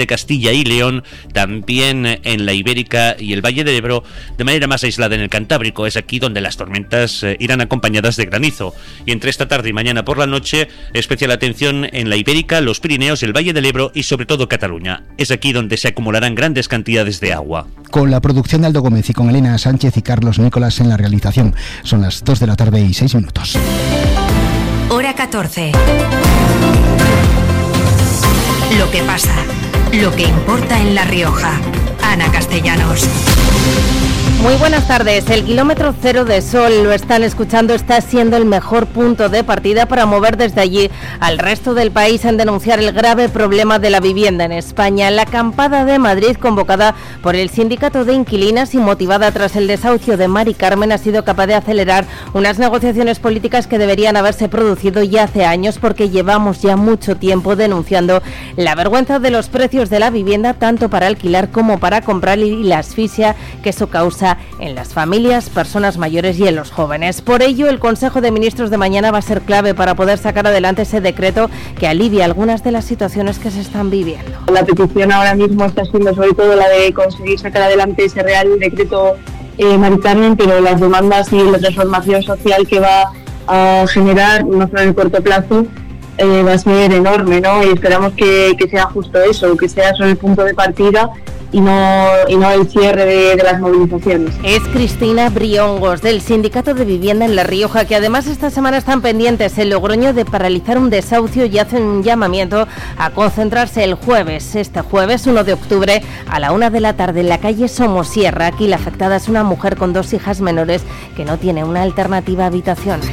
de Castilla y León, también en la Ibérica y el Valle del Ebro, de manera más aislada en el Cantábrico. Es aquí donde las tormentas irán acompañadas de granizo. Y entre esta tarde y mañana por la noche, especial atención en la Ibérica, los Pirineos, el Valle del Ebro y sobre todo Cataluña. Es aquí donde se acumularán grandes cantidades de agua. Con la producción de Aldo Gómez y con Elena Sánchez y Carlos Nicolás en la realización. Son las 2 de la tarde y 6 minutos. Hora 14. Lo que pasa, lo que importa en La Rioja. Ana Castellanos. Muy buenas tardes. El kilómetro cero de Sol, lo están escuchando, está siendo el mejor punto de partida para mover desde allí al resto del país en denunciar el grave problema de la vivienda en España. La acampada de Madrid, convocada por el Sindicato de Inquilinas y motivada tras el desahucio de Mari Carmen, ha sido capaz de acelerar unas negociaciones políticas que deberían haberse producido ya hace años, porque llevamos ya mucho tiempo denunciando la vergüenza de los precios de la vivienda, tanto para alquilar como para comprar, y la asfixia que eso causa en las familias, personas mayores y en los jóvenes. Por ello, el Consejo de Ministros de mañana va a ser clave para poder sacar adelante ese decreto que alivia algunas de las situaciones que se están viviendo. La petición ahora mismo está siendo sobre todo la de conseguir sacar adelante ese Real Decreto Mari Carmen, pero las demandas y la transformación social que va a generar, no solo en el corto plazo, va a ser enorme, ¿no? Y esperamos que sea justo eso, que sea solo el punto de partida y no el cierre de las movilizaciones. Es Cristina Briongos, del Sindicato de Vivienda en La Rioja, que además esta semana están pendientes en Logroño de paralizar un desahucio y hacen un llamamiento a concentrarse el jueves, este jueves 1 de octubre, a la 1 de la tarde en la calle Somosierra. Aquí la afectada es una mujer con 2 hijas menores que no tiene una alternativa habitacional.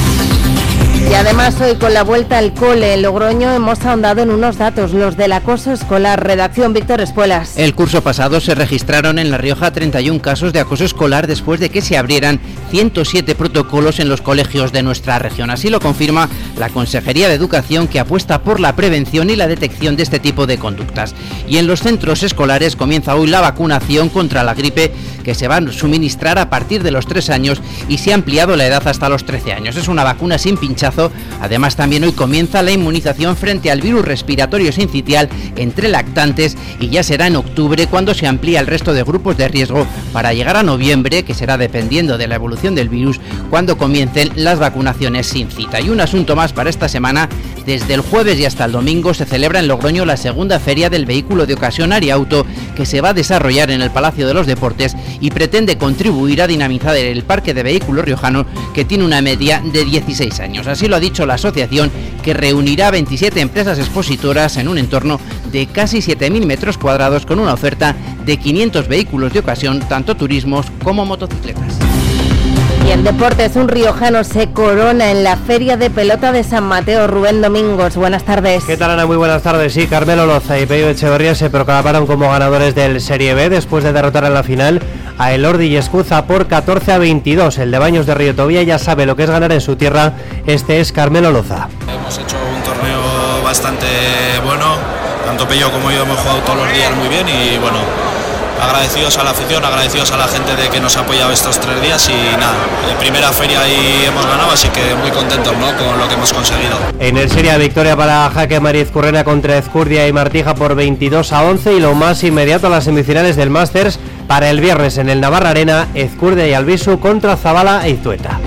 Y además hoy, con la vuelta al cole en Logroño, hemos ahondado en unos datos, los del acoso escolar. Redacción Víctor Espuelas. El curso pasado se registraron en La Rioja 31 casos de acoso escolar después de que se abrieran 107 protocolos en los colegios de nuestra región. Así lo confirma la Consejería de Educación, que apuesta por la prevención y la detección de este tipo de conductas. Y en los centros escolares comienza hoy la vacunación contra la gripe, que se va a suministrar a partir de los 3 años y se ha ampliado la edad hasta los 13 años. Es una vacuna sin pinchazo. Además, también hoy comienza la inmunización frente al virus respiratorio sincitial entre lactantes, y ya será en octubre cuando se amplía el resto de grupos de riesgo, para llegar a noviembre, que será dependiendo de la evolución del virus, cuando comiencen las vacunaciones sin cita. Y un asunto más para esta semana: desde el jueves y hasta el domingo se celebra en Logroño la segunda feria del vehículo de ocasión Ariauto, que se va a desarrollar en el Palacio de los Deportes y pretende contribuir a dinamizar el parque de vehículos riojano, que tiene una media de 16 años. Así lo ha dicho la asociación, que reunirá 27 empresas expositoras en un entorno de casi 7.000 metros cuadrados, con una oferta de 500 vehículos de ocasión, tanto turismos como motocicletas. Y en deportes, un riojano se corona en la Feria de Pelota de San Mateo. Rubén Domingos, buenas tardes. ¿Qué tal, Ana? Muy buenas tardes. Sí, Carmelo Loza y Pello Echeverría se proclamaron como ganadores del Serie B después de derrotar en la final a Elordi y Escuza por 14-22. El de Baños de Río Tobía ya sabe lo que es ganar en su tierra. Este es Carmelo Loza. Hemos hecho un torneo bastante bueno, tanto Pello como yo hemos jugado todos los días muy bien, y bueno, agradecidos a la afición, agradecidos a la gente de que nos ha apoyado estos 3 días, y nada, de primera feria y hemos ganado, así que muy contentos, ¿no?, con lo que hemos conseguido. En el Serie, victoria para Jaque Mariz Currena contra Ezcurdia y Martija por 22-11, y lo más inmediato a las semifinales del Masters para el viernes en el Navarra Arena: Ezcurdia y Albisu contra Zabala e Izueta.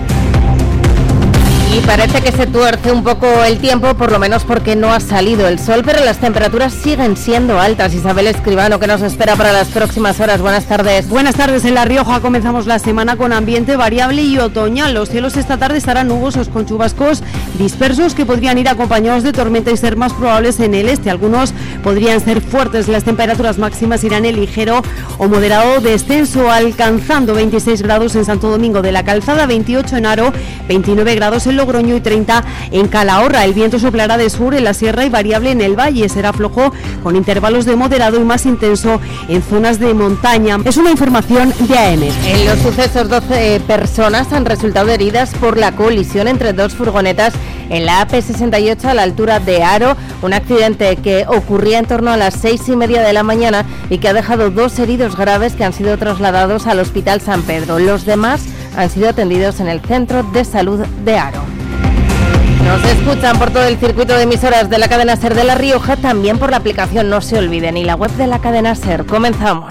Y parece que se tuerce un poco el tiempo, por lo menos porque no ha salido el sol, pero las temperaturas siguen siendo altas. Isabel Escribano, ¿qué nos espera para las próximas horas? Buenas tardes. Buenas tardes. En La Rioja comenzamos la semana con ambiente variable y otoñal. Los cielos esta tarde estarán nubosos con chubascos dispersos que podrían ir acompañados de tormenta y ser más probables en el este. Algunos podrían ser fuertes. Las temperaturas máximas irán en ligero o moderado descenso, alcanzando 26 grados en Santo Domingo de la Calzada, 28 en Haro, 29 grados en Logroño y 30 en Calahorra. El viento soplará de sur en la sierra y variable en el valle. Será flojo con intervalos de moderado y más intenso en zonas de montaña. Es una información de AM. En los sucesos, 12 personas han resultado heridas por la colisión entre 2 furgonetas en la AP68 a la altura de Haro. Un accidente que ocurría en torno a las 6:30 de la mañana y que ha dejado 2 heridos graves que han sido trasladados al Hospital San Pedro. Los demás han sido atendidos en el Centro de Salud de Haro. Nos escuchan por todo el circuito de emisoras de la cadena SER de La Rioja, también por la aplicación, no se olviden, y la web de la cadena SER. Comenzamos.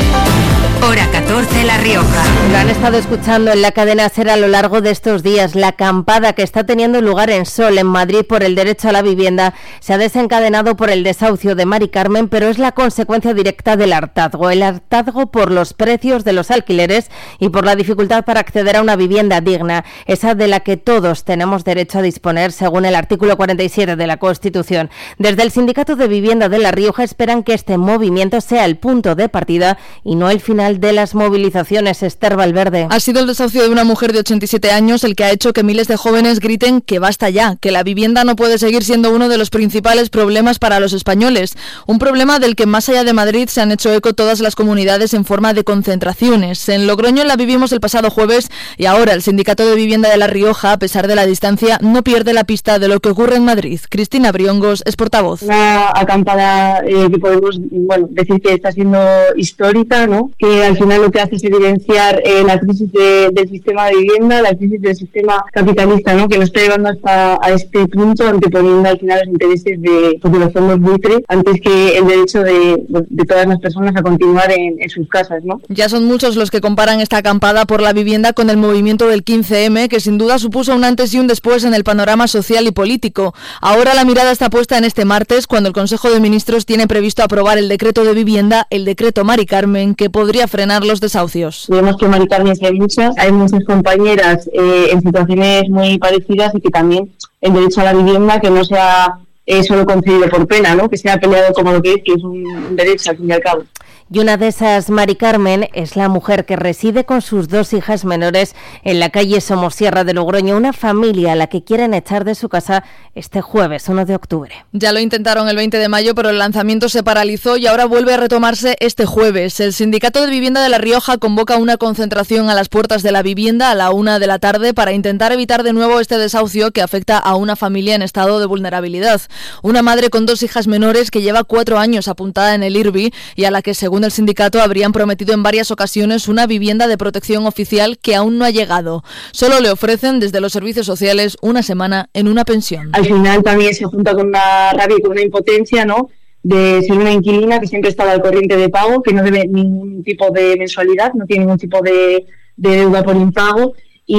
Hora 14, La Rioja. Lo han estado escuchando en la cadena SER a lo largo de estos días. La acampada que está teniendo lugar en Sol, en Madrid, por el derecho a la vivienda, se ha desencadenado por el desahucio de Mari Carmen, pero es la consecuencia directa del hartazgo. El hartazgo por los precios de los alquileres y por la dificultad para acceder a una vivienda digna, esa de la que todos tenemos derecho a disponer según el artículo 47 de la Constitución. Desde el Sindicato de Vivienda de La Rioja esperan que este movimiento sea el punto de partida y no el final de las movilizaciones. Esther Valverde. Ha sido el desahucio de una mujer de 87 años el que ha hecho que miles de jóvenes griten que basta ya, que la vivienda no puede seguir siendo uno de los principales problemas para los españoles. Un problema del que más allá de Madrid se han hecho eco todas las comunidades en forma de concentraciones. En Logroño la vivimos el pasado jueves y ahora el Sindicato de Vivienda de La Rioja, a pesar de la distancia, no pierde la pista de lo que ocurre en Madrid. Cristina Briongos es portavoz. Una acampada que podemos decir que está siendo histórica, ¿no? Que al final lo que hace es evidenciar la crisis del sistema de vivienda, la crisis del sistema capitalista, ¿no? Que nos está llevando hasta a este punto, anteponiendo al final los intereses de los fondos buitre antes que el derecho de todas las personas a continuar en sus casas, ¿no? Ya son muchos los que comparan esta acampada por la vivienda con el movimiento del 15M, que sin duda supuso un antes y un después en el panorama social y político. Ahora la mirada está puesta en este martes, cuando el Consejo de Ministros tiene previsto aprobar el decreto de vivienda, el decreto Mari Carmen, que podría frenar los desahucios. Vemos que Mari Carmen hay muchas compañeras en situaciones muy parecidas y que también el derecho a la vivienda que no sea solo concedido por pena, ¿no? Que sea peleado como lo que es un derecho al fin y al cabo. Y una de esas, Mari Carmen, es la mujer que reside con sus 2 hijas menores en la calle Somosierra de Logroño, una familia a la que quieren echar de su casa este jueves, 1 de octubre. Ya lo intentaron el 20 de mayo, pero el lanzamiento se paralizó y ahora vuelve a retomarse este jueves. El Sindicato de Vivienda de La Rioja convoca una concentración a las puertas de la vivienda a la 1 de la tarde para intentar evitar de nuevo este desahucio que afecta a una familia en estado de vulnerabilidad. Una madre con 2 hijas menores que lleva 4 años apuntada en el IRBI y a la que, según el sindicato, habrían prometido en varias ocasiones una vivienda de protección oficial que aún no ha llegado. Solo le ofrecen desde los servicios sociales una semana en una pensión. Al final también se junta con una rabia y con una impotencia, ¿no?, de ser una inquilina que siempre estaba al corriente de pago, que no debe ningún tipo de mensualidad, no tiene ningún tipo de deuda por impago.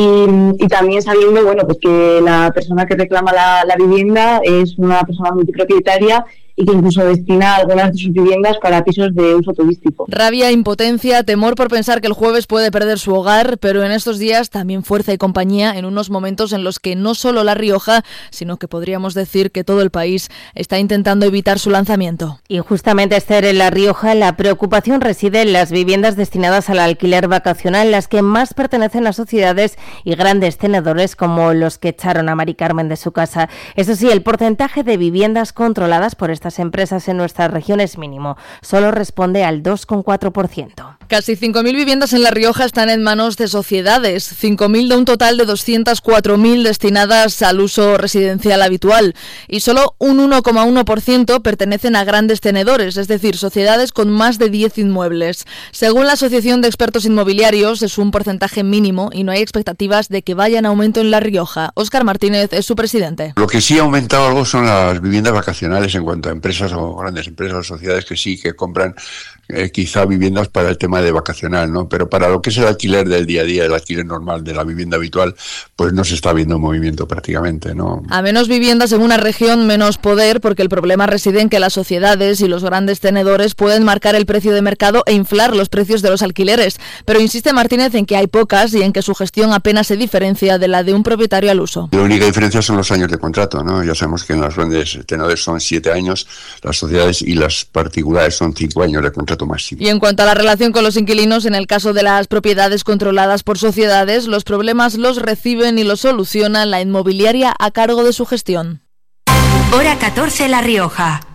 Y también sabiendo pues que la persona que reclama la vivienda es una persona multipropietaria y que incluso destina algunas de sus viviendas para pisos de uso turístico. Rabia, impotencia, temor por pensar que el jueves puede perder su hogar, pero en estos días también fuerza y compañía en unos momentos en los que no solo La Rioja, sino que podríamos decir que todo el país está intentando evitar su lanzamiento. Y justamente, Esther, en La Rioja la preocupación reside en las viviendas destinadas al alquiler vacacional, las que más pertenecen a sociedades y grandes tenedores como los que echaron a Mari Carmen de su casa. Eso sí, el porcentaje de viviendas controladas por estas empresas en nuestra región es mínimo, solo responde al 2,4%. Casi 5.000 viviendas en La Rioja están en manos de sociedades, 5.000 de un total de 204.000 destinadas al uso residencial habitual, y solo un 1,1% pertenecen a grandes tenedores, es decir, sociedades con más de 10 inmuebles. Según la Asociación de Expertos Inmobiliarios, es un porcentaje mínimo y no hay expectativas de que vaya en aumento en La Rioja. Óscar Martínez es su presidente. Lo que sí ha aumentado algo son las viviendas vacacionales en cuanto a empresas o grandes empresas o sociedades que sí que compran quizá viviendas para el tema de vacacional, ¿no? Pero para lo que es el alquiler del día a día, el alquiler normal de la vivienda habitual, pues no se está viendo movimiento prácticamente, ¿no? A menos viviendas en una región, menos poder, porque el problema reside en que las sociedades y los grandes tenedores pueden marcar el precio de mercado e inflar los precios de los alquileres. Pero insiste Martínez en que hay pocas y en que su gestión apenas se diferencia de la de un propietario al uso. La única diferencia son los años de contrato, ¿no? Ya sabemos que en los grandes tenedores son 7 años, las sociedades y las particulares son 5 años de contrato máximo. Y en cuanto a la relación con los inquilinos, en el caso de las propiedades controladas por sociedades, los problemas los reciben y los soluciona la inmobiliaria a cargo de su gestión. Hora 14, La Rioja.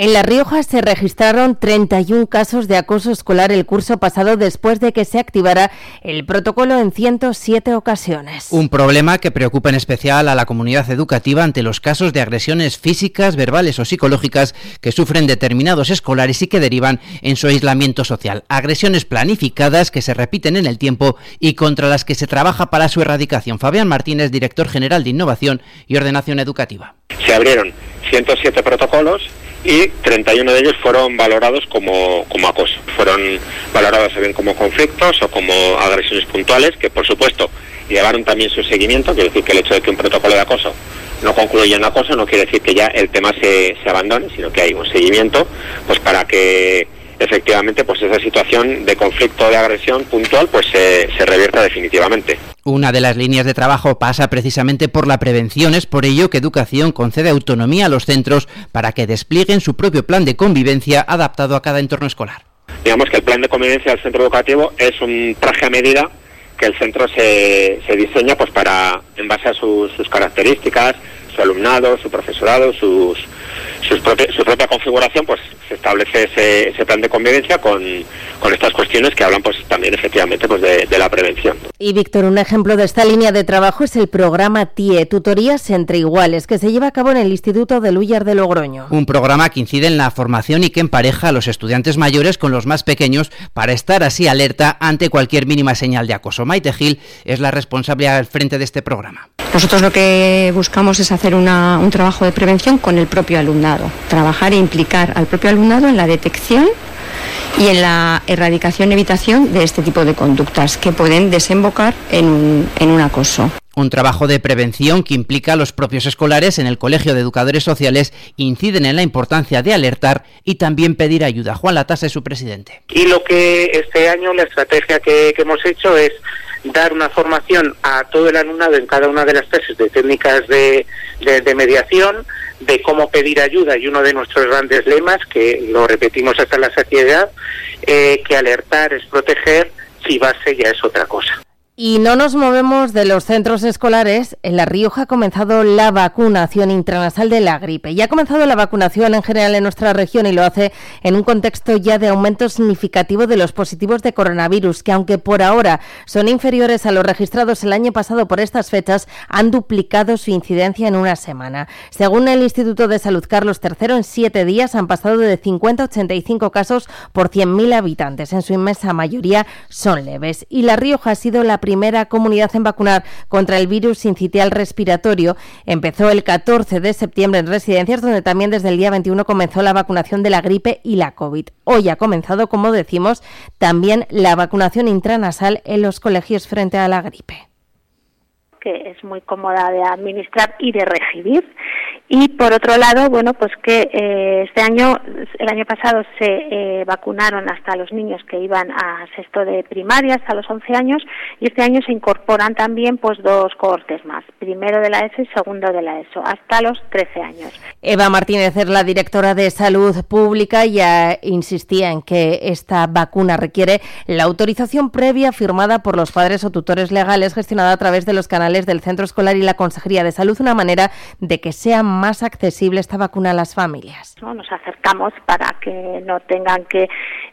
En La Rioja se registraron 31 casos de acoso escolar el curso pasado después de que se activara el protocolo en 107 ocasiones. Un problema que preocupa en especial a la comunidad educativa ante los casos de agresiones físicas, verbales o psicológicas que sufren determinados escolares y que derivan en su aislamiento social. Agresiones planificadas que se repiten en el tiempo y contra las que se trabaja para su erradicación. Fabián Martínez, director general de Innovación y Ordenación Educativa. Se abrieron 107 protocolos y 31 de ellos fueron valorados como acoso. Fueron valorados bien como conflictos o como agresiones puntuales, que por supuesto llevaron también su seguimiento. Quiere decir que el hecho de que un protocolo de acoso no concluya en acoso no quiere decir que ya el tema se abandone, sino que hay un seguimiento pues para que efectivamente pues esa situación de conflicto o de agresión puntual pues se revierta definitivamente. Una de las líneas de trabajo pasa precisamente por la prevención. Es por ello que Educación concede autonomía a los centros para que desplieguen su propio plan de convivencia adaptado a cada entorno escolar. Digamos que el plan de convivencia del centro educativo es un traje a medida que el centro se diseña pues para, en base a sus características, su alumnado, su profesorado, su propia configuración, pues se establece ese plan de convivencia con estas cuestiones que hablan pues también efectivamente pues de la prevención. Y Víctor, un ejemplo de esta línea de trabajo es el programa TIE, Tutorías entre Iguales, que se lleva a cabo en el Instituto de Lúllar de Logroño. Un programa que incide en la formación y que empareja a los estudiantes mayores con los más pequeños para estar así alerta ante cualquier mínima señal de acoso. Maite Gil es la responsable al frente de este programa. Nosotros lo que buscamos es hacer un trabajo de prevención con el propio alumnado, trabajar e implicar al propio alumnado en la detección y en la erradicación y evitación de este tipo de conductas que pueden desembocar en un acoso. Un trabajo de prevención que implica a los propios escolares. En el Colegio de Educadores Sociales inciden en la importancia de alertar y también pedir ayuda. Juan Latasa es su presidente. Y lo que este año, la estrategia que hemos hecho es dar una formación a todo el alumnado en cada una de las clases de técnicas de mediación, de cómo pedir ayuda, y uno de nuestros grandes lemas, que lo repetimos hasta la saciedad, que alertar es proteger, si base ya es otra cosa. Y no nos movemos de los centros escolares. En La Rioja ha comenzado la vacunación intranasal de la gripe. Ya ha comenzado la vacunación en general en nuestra región y lo hace en un contexto ya de aumento significativo de los positivos de coronavirus, que aunque por ahora son inferiores a los registrados el año pasado por estas fechas, han duplicado su incidencia en una semana. Según el Instituto de Salud Carlos III, en 7 días han pasado de 50 a 85 casos por 100.000 habitantes. En su inmensa mayoría son leves. Y La Rioja ha sido la primera comunidad en vacunar contra el virus sincitial respiratorio. Empezó el 14 de septiembre en residencias, donde también desde el día 21 comenzó la vacunación de la gripe y la COVID. Hoy ha comenzado, como decimos, también la vacunación intranasal en los colegios frente a la gripe, que es muy cómoda de administrar y de recibir. Y por otro lado, bueno, pues que el año pasado se vacunaron hasta los niños que iban a sexto de primaria, hasta los 11 años, y este año se incorporan también pues 2 cohortes más, primero de la ESO y segundo de la ESO, hasta los 13 años. Eva Martínez es la directora de Salud Pública y ya insistía en que esta vacuna requiere la autorización previa firmada por los padres o tutores legales, gestionada a través de los canales del centro escolar y la Consejería de Salud, una manera de que sea más accesible esta vacuna a las familias. Nos acercamos para que no tengan que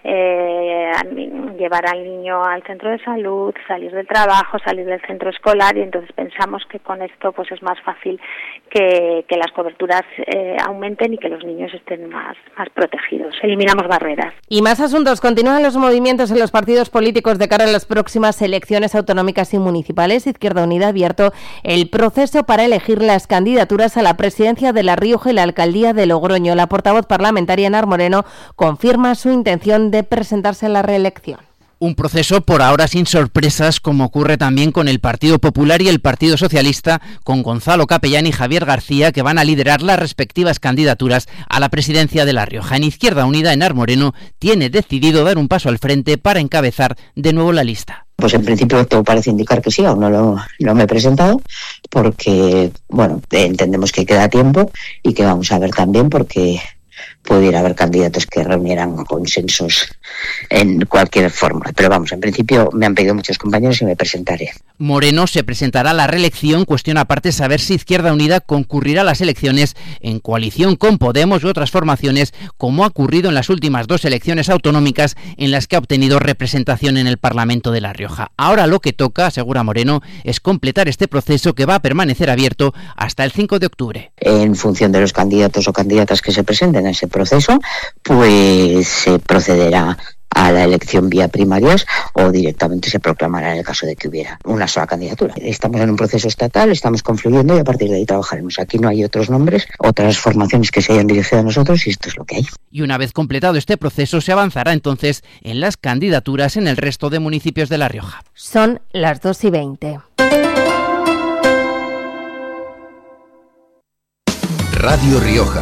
llevar al niño al centro de salud, salir del trabajo, salir del centro escolar, y entonces pensamos que con esto pues es más fácil que las coberturas aumenten y que los niños estén más protegidos. Eliminamos barreras. Y más asuntos. Continúan los movimientos en los partidos políticos de cara a las próximas elecciones autonómicas y municipales. Izquierda Unida ha abierto el proceso para elegir las candidaturas a la presidencia de La Rioja y la alcaldía de Logroño. La portavoz parlamentaria Enar Moreno confirma su intención de presentarse a la reelección. Un proceso por ahora sin sorpresas, como ocurre también con el Partido Popular y el Partido Socialista, con Gonzalo Capellán y Javier García, que van a liderar las respectivas candidaturas a la presidencia de La Rioja. En Izquierda Unida, Enar Moreno tiene decidido dar un paso al frente para encabezar de nuevo la lista. Pues en principio todo parece indicar que sí, aún no me he presentado, porque bueno, entendemos que queda tiempo y que vamos a ver también, porque pudiera haber candidatos que reunieran consensos en cualquier forma. Pero vamos, en principio me han pedido muchos compañeros y me presentaré. Moreno se presentará a la reelección. Cuestión aparte saber si Izquierda Unida concurrirá a las elecciones en coalición con Podemos u otras formaciones, como ha ocurrido en las últimas 2 elecciones autonómicas en las que ha obtenido representación en el Parlamento de La Rioja. Ahora lo que toca, asegura Moreno, es completar este proceso que va a permanecer abierto hasta el 5 de octubre. En función de los candidatos o candidatas que se presenten a ese proceso, pues se procederá a la elección vía primarias o directamente se proclamará en el caso de que hubiera una sola candidatura. Estamos en un proceso estatal, estamos confluyendo y a partir de ahí trabajaremos. Aquí no hay otros nombres, otras formaciones que se hayan dirigido a nosotros y esto es lo que hay. Y una vez completado este proceso se avanzará entonces en las candidaturas en el resto de municipios de La Rioja. Son las 2:20. Radio Rioja.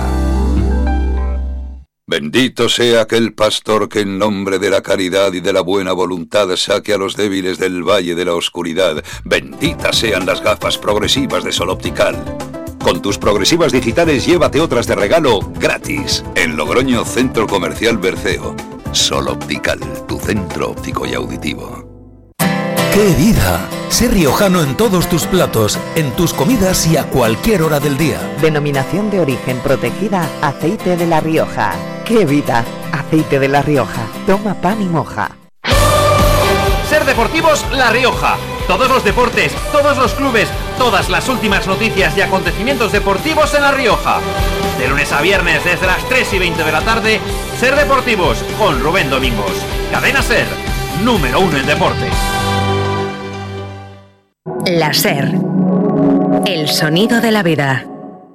Bendito sea aquel pastor que en nombre de la caridad y de la buena voluntad saque a los débiles del valle de la oscuridad. Benditas sean las gafas progresivas de Sol Optical. Con tus progresivas digitales llévate otras de regalo gratis. En Logroño, Centro Comercial Berceo. Sol Optical, tu centro óptico y auditivo. ¡Qué vida! Sé riojano en todos tus platos, en tus comidas y a cualquier hora del día. Denominación de origen protegida, aceite de La Rioja. ¡Qué vida! Aceite de La Rioja. Toma pan y moja. Ser Deportivos La Rioja. Todos los deportes, todos los clubes, todas las últimas noticias y acontecimientos deportivos en La Rioja. De lunes a viernes desde las 3:20 de la tarde, Ser Deportivos con Rubén Domingos. Cadena Ser, número 1 en deportes. La Ser. El sonido de la vida.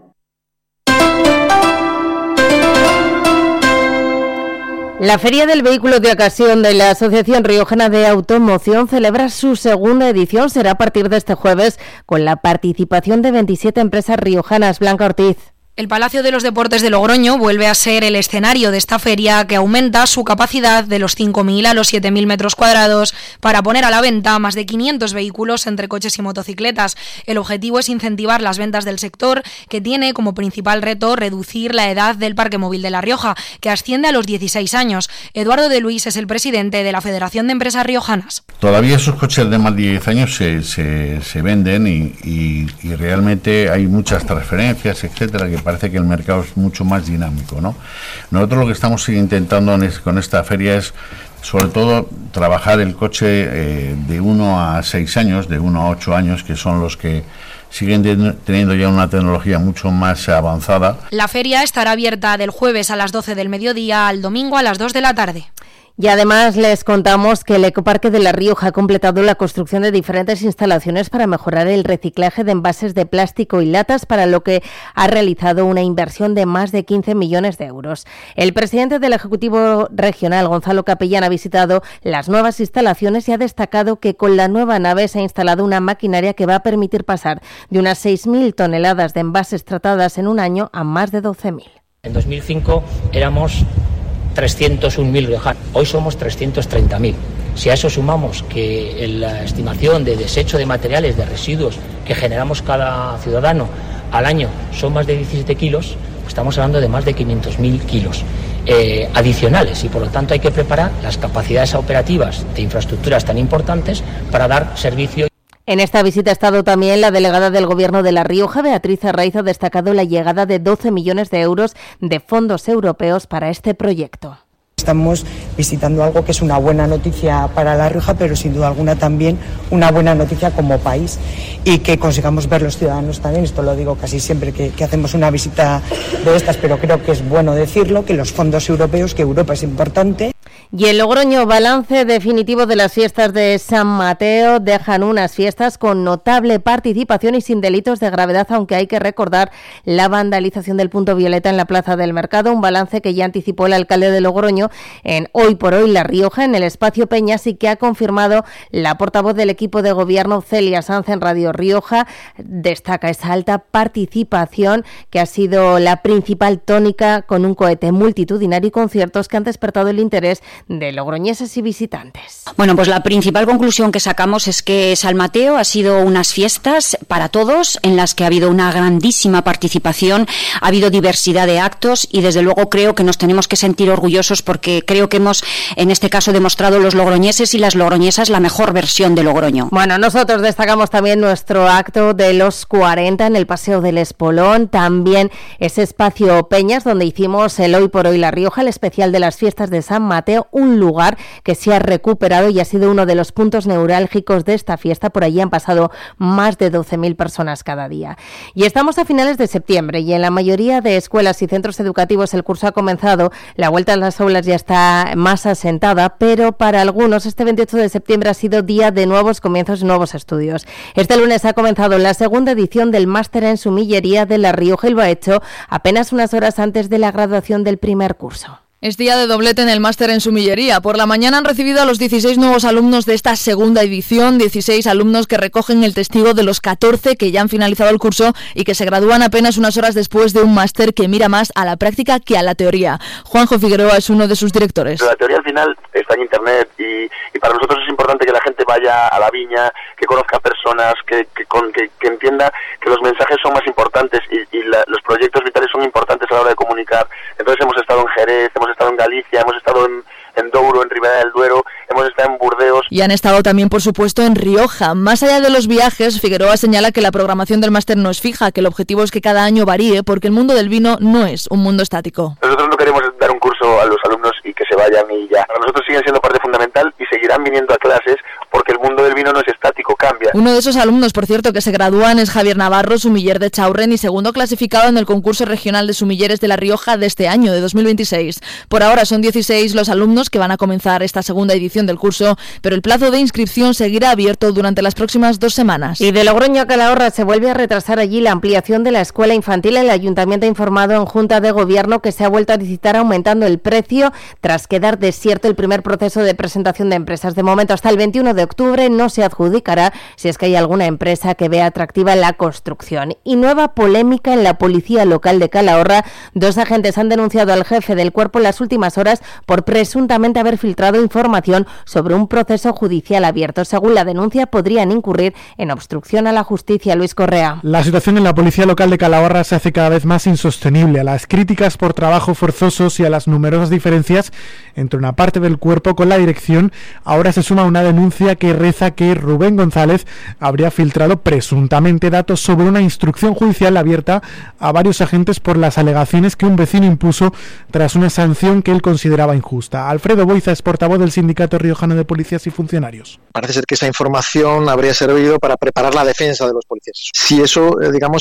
La Feria del Vehículo de Ocasión de la Asociación Riojana de Automoción celebra su segunda edición. Será a partir de este jueves con la participación de 27 empresas riojanas. Blanca Ortiz. El Palacio de los Deportes de Logroño vuelve a ser el escenario de esta feria, que aumenta su capacidad de los 5.000 a los 7.000 metros cuadrados para poner a la venta más de 500 vehículos entre coches y motocicletas. El objetivo es incentivar las ventas del sector, que tiene como principal reto reducir la edad del parque móvil de La Rioja, que asciende a los 16 años. Eduardo de Luis es el presidente de la Federación de Empresas Riojanas. Todavía esos coches de más de 10 años se venden y realmente hay muchas transferencias, etcétera, que parece que el mercado es mucho más dinámico, ¿no? Nosotros lo que estamos intentando con esta feria es, sobre todo, trabajar el coche de 1 a 6 años, de 1 a 8 años, que son los que siguen teniendo ya una tecnología mucho más avanzada. La feria estará abierta del jueves a las 12 del mediodía al domingo a las 2 de la tarde. Y además les contamos que el Ecoparque de La Rioja ha completado la construcción de diferentes instalaciones para mejorar el reciclaje de envases de plástico y latas, para lo que ha realizado una inversión de más de 15 millones de euros. El presidente del Ejecutivo Regional, Gonzalo Capellán, ha visitado las nuevas instalaciones y ha destacado que con la nueva nave se ha instalado una maquinaria que va a permitir pasar de unas 6.000 toneladas de envases tratadas en un año a más de 12.000. En 2005 éramos 301.000 riojanos, hoy somos 330.000. Si a eso sumamos que la estimación de desecho de materiales, de residuos que generamos cada ciudadano al año son más de 17 kilos, estamos hablando de más de 500.000 kilos adicionales, y por lo tanto hay que preparar las capacidades operativas de infraestructuras tan importantes para dar servicio. En esta visita ha estado también la delegada del Gobierno de La Rioja, Beatriz Arraiz, ha destacado la llegada de 12 millones de euros de fondos europeos para este proyecto. Estamos visitando algo que es una buena noticia para La Rioja, pero sin duda alguna también una buena noticia como país, y que consigamos ver los ciudadanos también. Esto lo digo casi siempre que hacemos una visita de estas, pero creo que es bueno decirlo, que los fondos europeos, que Europa es importante. Y en Logroño, balance definitivo de las fiestas de San Mateo. Dejan unas fiestas con notable participación y sin delitos de gravedad, aunque hay que recordar la vandalización del punto violeta en la Plaza del Mercado, un balance que ya anticipó el alcalde de Logroño en Hoy por Hoy La Rioja, en el espacio Peñas, y que ha confirmado la portavoz del equipo de gobierno, Celia Sanz, en Radio Rioja. Destaca esa alta participación que ha sido la principal tónica, con un cohete multitudinario y conciertos que han despertado el interés de logroñeses y visitantes. Bueno, pues la principal conclusión que sacamos es que San Mateo ha sido unas fiestas para todos, en las que ha habido una grandísima participación, ha habido diversidad de actos y desde luego creo que nos tenemos que sentir orgullosos, porque creo que hemos en este caso demostrado los logroñeses y las logroñesas la mejor versión de Logroño. Bueno, nosotros destacamos también nuestro acto de los 40 en el Paseo del Espolón, también ese espacio Peñas donde hicimos el Hoy por Hoy La Rioja, el especial de las fiestas de San Mateo, un lugar que se ha recuperado y ha sido uno de los puntos neurálgicos de esta fiesta. Por allí han pasado más de 12.000 personas cada día. Y estamos a finales de septiembre y en la mayoría de escuelas y centros educativos el curso ha comenzado, la vuelta a las aulas ya está más asentada, pero para algunos este 28 de septiembre ha sido día de nuevos comienzos y nuevos estudios. Este lunes ha comenzado la segunda edición del máster en sumillería de La Rioja y lo ha hecho apenas unas horas antes de la graduación del primer curso. Es día de doblete en el máster en sumillería. Por la mañana han recibido a los 16 nuevos alumnos de esta segunda edición, 16 alumnos que recogen el testigo de los 14 que ya han finalizado el curso y que se gradúan apenas unas horas después de un máster que mira más a la práctica que a la teoría. Juanjo Figueroa es uno de sus directores. La teoría al final está en internet y para nosotros es importante que la gente vaya a la viña, que conozca personas, que entienda que los mensajes son más importantes y los proyectos vitales son importantes a la hora de comunicar. Entonces hemos estado en Jerez, hemos estado en Galicia, hemos estado en Douro, en Ribera del Duero, hemos estado en Burdeos. Y han estado también, por supuesto, en Rioja. Más allá de los viajes, Figueroa señala que la programación del máster no es fija, que el objetivo es que cada año varíe, porque el mundo del vino no es un mundo estático. Nosotros no queremos dar un curso a los alumnos y que se vayan y ya. Para nosotros siguen siendo parte fundamental y seguirán viniendo a clases, porque el mundo del vino no es estático, cambia. Uno de esos alumnos, por cierto, que se gradúan es Javier Navarro, sumiller de Chaurren y segundo clasificado en el concurso regional de sumilleres de La Rioja de este año, de 2026. Por ahora son 16 los alumnos que van a comenzar esta segunda edición del curso, pero el plazo de inscripción seguirá abierto durante las próximas 2 semanas. Y de Logroño a Calahorra se vuelve a retrasar allí la ampliación de la escuela infantil. El Ayuntamiento ha informado en Junta de Gobierno que se ha vuelto a licitar aumentando el precio tras quedar desierto el primer proceso de presentación de empresas. De momento, hasta el 21 de octubre no se adjudicará si es que hay alguna empresa que vea atractiva la construcción. Y nueva polémica en la policía local de Calahorra. 2 agentes han denunciado al jefe del cuerpo en las últimas horas por presuntamente haber filtrado información sobre un proceso judicial abierto. Según la denuncia, podrían incurrir en obstrucción a la justicia. Luis Correa. La situación en la policía local de Calahorra se hace cada vez más insostenible. A las críticas por trabajo forzosos y a las numerosas diferencias entre una parte del cuerpo con la dirección, ahora se suma una denuncia que reza que Rubén González habría filtrado presuntamente datos sobre una instrucción judicial abierta a varios agentes por las alegaciones que un vecino impuso tras una sanción que él consideraba injusta. Alfredo Boiza es portavoz del Sindicato Riojano de Policías y Funcionarios. Parece ser que esa información habría servido para preparar la defensa de los policías. Si eso,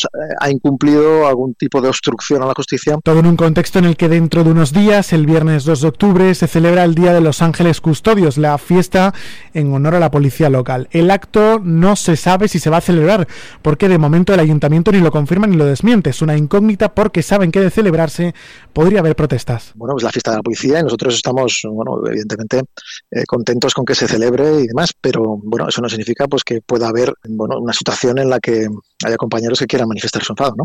ha incumplido algún tipo de obstrucción a la justicia. Todo en un contexto en el que dentro de unos días, el viernes 2 de octubre, se celebra el Día de los Ángeles Custodios, la fiesta en honor a la policía local. El acto no se sabe si se va a celebrar, porque de momento el ayuntamiento ni lo confirma ni lo desmiente. Es una incógnita porque saben que de celebrarse podría haber protestas. Bueno, es la fiesta de la policía y nosotros estamos, evidentemente contentos con que se celebre y demás, pero eso no significa pues que pueda haber una situación en la que haya compañeros que quieran manifestar su enfado, ¿no?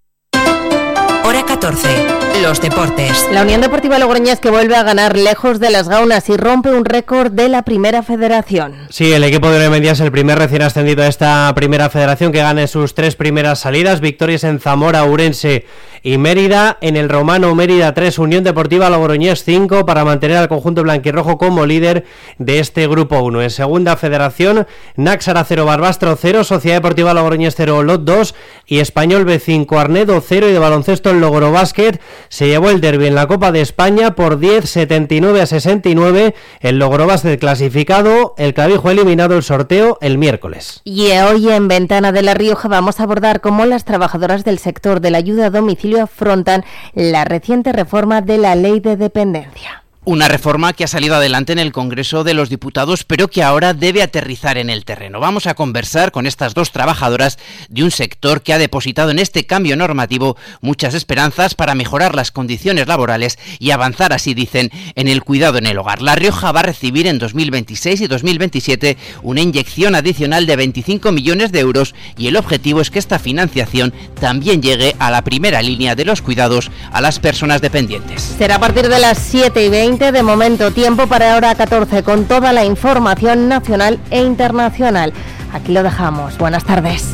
Hora 14. Los deportes. La Unión Deportiva Logroñés que vuelve a ganar lejos de las gaunas y rompe un récord de la Primera Federación. Sí, el equipo de Noemendia es el primer recién ascendido a esta Primera Federación que gane sus 3 primeras salidas. Victorias en Zamora, Ourense y Mérida. En el Romano, Mérida 3, Unión Deportiva Logroñés 5 para mantener al conjunto blanquirrojo como líder de este Grupo 1. En Segunda Federación, Náxara 0, Barbastro 0, Sociedad Deportiva Logroñés 0, Olot 2 y Español B5, Arnedo 0 y de baloncesto el Logrobásquet se llevó el derbi en la Copa de España por 10, 79-69. El Logrobásquet clasificado, el Clavijo eliminado el sorteo el miércoles. Y hoy en Ventana de La Rioja vamos a abordar cómo las trabajadoras del sector de la ayuda a domicilio afrontan la reciente reforma de la Ley de Dependencia. Una reforma que ha salido adelante en el Congreso de los Diputados, pero que ahora debe aterrizar en el terreno. Vamos a conversar con estas dos trabajadoras de un sector que ha depositado en este cambio normativo muchas esperanzas para mejorar las condiciones laborales y avanzar, así dicen, en el cuidado en el hogar. La Rioja va a recibir en 2026 y 2027 una inyección adicional de 25 millones de euros y el objetivo es que esta financiación también llegue a la primera línea de los cuidados a las personas dependientes. Será a partir de las 7:20. De momento, tiempo para Hora 14 con toda la información nacional e internacional. Aquí lo dejamos. Buenas tardes.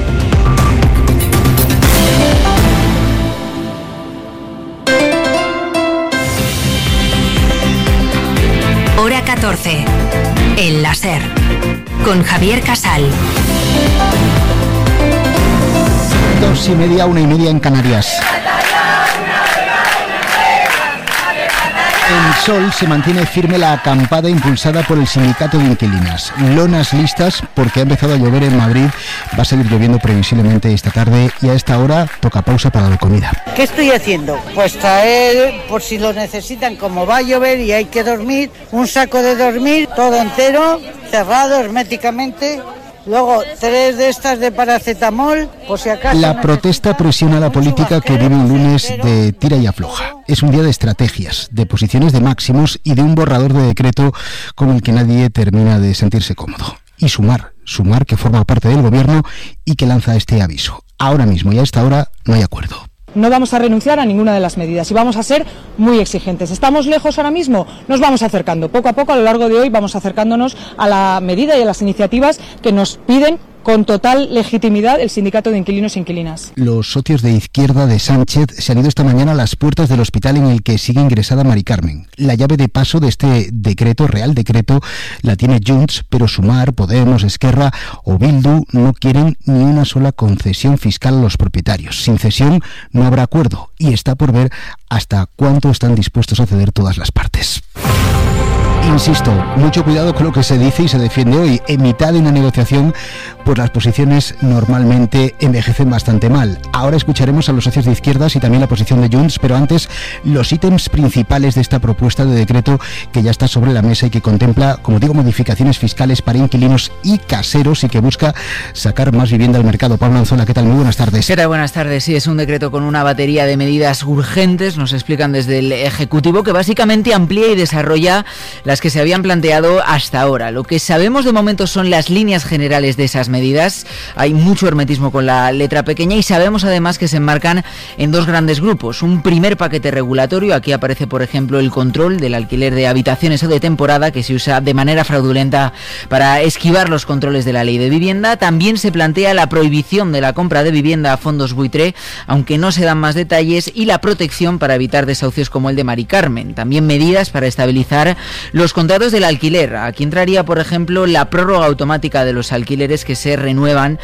Hora 14. El láser. Con Javier Casal. 2:30, 1:30 en Canarias. En Sol se mantiene firme la acampada impulsada por el sindicato de inquilinas. Lonas listas porque ha empezado a llover en Madrid. Va a seguir lloviendo previsiblemente esta tarde y a esta hora toca pausa para la comida. ¿Qué estoy haciendo? Pues traer, por si lo necesitan, como va a llover y hay que dormir, un saco de dormir todo entero, cerrado herméticamente. Luego 3 de estas de paracetamol, por si acaso. La protesta presiona a la política que vive un lunes de tira y afloja. Es un día de estrategias, de posiciones de máximos y de un borrador de decreto con el que nadie termina de sentirse cómodo. Y Sumar que forma parte del gobierno y que lanza este aviso. Ahora mismo y a esta hora no hay acuerdo. No vamos a renunciar a ninguna de las medidas y vamos a ser muy exigentes. ¿Estamos lejos ahora mismo? Nos vamos acercando. Poco a poco, a lo largo de hoy, vamos acercándonos a la medida y a las iniciativas que nos piden con total legitimidad el sindicato de inquilinos e inquilinas. Los socios de izquierda de Sánchez se han ido esta mañana a las puertas del hospital en el que sigue ingresada Mari Carmen. La llave de paso de este decreto, real decreto, la tiene Junts, pero Sumar, Podemos, Esquerra o Bildu no quieren ni una sola concesión fiscal a los propietarios. Sin cesión no habrá acuerdo y está por ver hasta cuánto están dispuestos a ceder todas las partes. Insisto, mucho cuidado con lo que se dice y se defiende hoy. En mitad de una negociación, pues las posiciones normalmente envejecen bastante mal. Ahora escucharemos a los socios de izquierdas y también la posición de Junts, pero antes los ítems principales de esta propuesta de decreto que ya está sobre la mesa y que contempla, como digo, modificaciones fiscales para inquilinos y caseros y que busca sacar más vivienda al mercado. Pablo Anzola, ¿qué tal? Muy buenas tardes. ¿Qué tal? Buenas tardes. Sí, es un decreto con una batería de medidas urgentes, nos explican desde el Ejecutivo, que básicamente amplía y desarrolla las que se habían planteado hasta ahora. Lo que sabemos de momento son las líneas generales de esas medidas. Hay mucho hermetismo con la letra pequeña y sabemos además que se enmarcan en dos grandes grupos. Un primer paquete regulatorio, aquí aparece por ejemplo el control del alquiler de habitaciones o de temporada que se usa de manera fraudulenta para esquivar los controles de la ley de vivienda. También se plantea la prohibición de la compra de vivienda a fondos buitre, aunque no se dan más detalles, y la protección para evitar desahucios como el de Mari Carmen. También medidas para estabilizar los contratos del alquiler. Aquí entraría, por ejemplo, la prórroga automática de los alquileres que se renueven,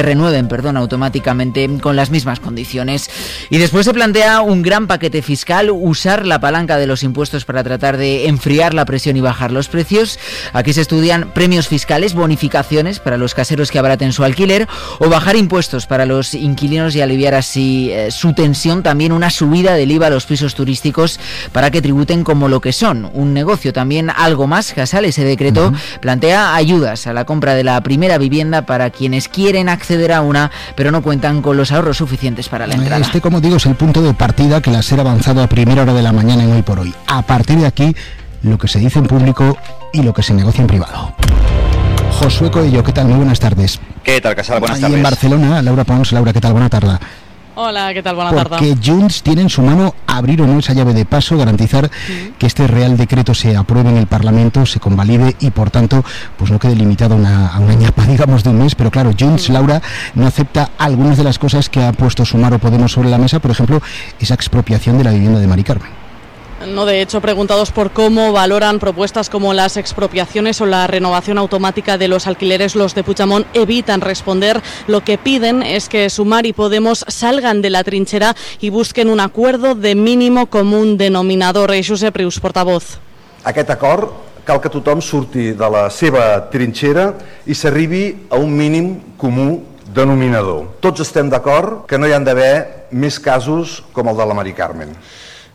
automáticamente con las mismas condiciones. Y después se plantea un gran paquete fiscal, usar la palanca de los impuestos para tratar de enfriar la presión y bajar los precios. Aquí se estudian premios fiscales, bonificaciones para los caseros que abaraten su alquiler o bajar impuestos para los inquilinos y aliviar así su tensión. También una subida del IVA a los pisos turísticos para que tributen como lo que son, un negocio. También algo más, Casal, ese decreto plantea ayudas a la compra de la primera vivienda para quienes quieren acceder a una, pero no cuentan con los ahorros suficientes para la entrada. Este, como digo, es el punto de partida que la SER ha avanzado a primera hora de la mañana en Hoy por Hoy. A partir de aquí, lo que se dice en público y lo que se negocia en privado. Josué Coello, ¿qué tal? Muy buenas tardes. ¿Qué tal, Casal? Buenas tardes. Y en Barcelona, Laura Pons. Laura, ¿qué tal? Buena tarde. Hola, ¿qué tal? Buena tarde. Porque Junts tiene en su mano abrir o no esa llave de paso, garantizar que este Real Decreto se apruebe en el Parlamento, se convalide y, por tanto, pues no quede limitado a una ñapa, digamos, de un mes. Pero claro, Junts, Laura, no acepta algunas de las cosas que ha puesto Sumar o Podemos sobre la mesa, por ejemplo, esa expropiación de la vivienda de Mari Carmen. No, de hecho, preguntados por cómo valoran propuestas como las expropiaciones o la renovación automática de los alquileres, los de Puigdemont evitan responder. Lo que piden es que Sumar y Podemos salgan de la trinchera y busquen un acuerdo de mínimo común denominador. Josep Rius, portavoz. Aquest acord cal que tothom surti de la seva trinxera i s'arribi a un mínim comú denominador. Tots estem d'acord que no hi han d'haver més casos com el de la Mari Carmen.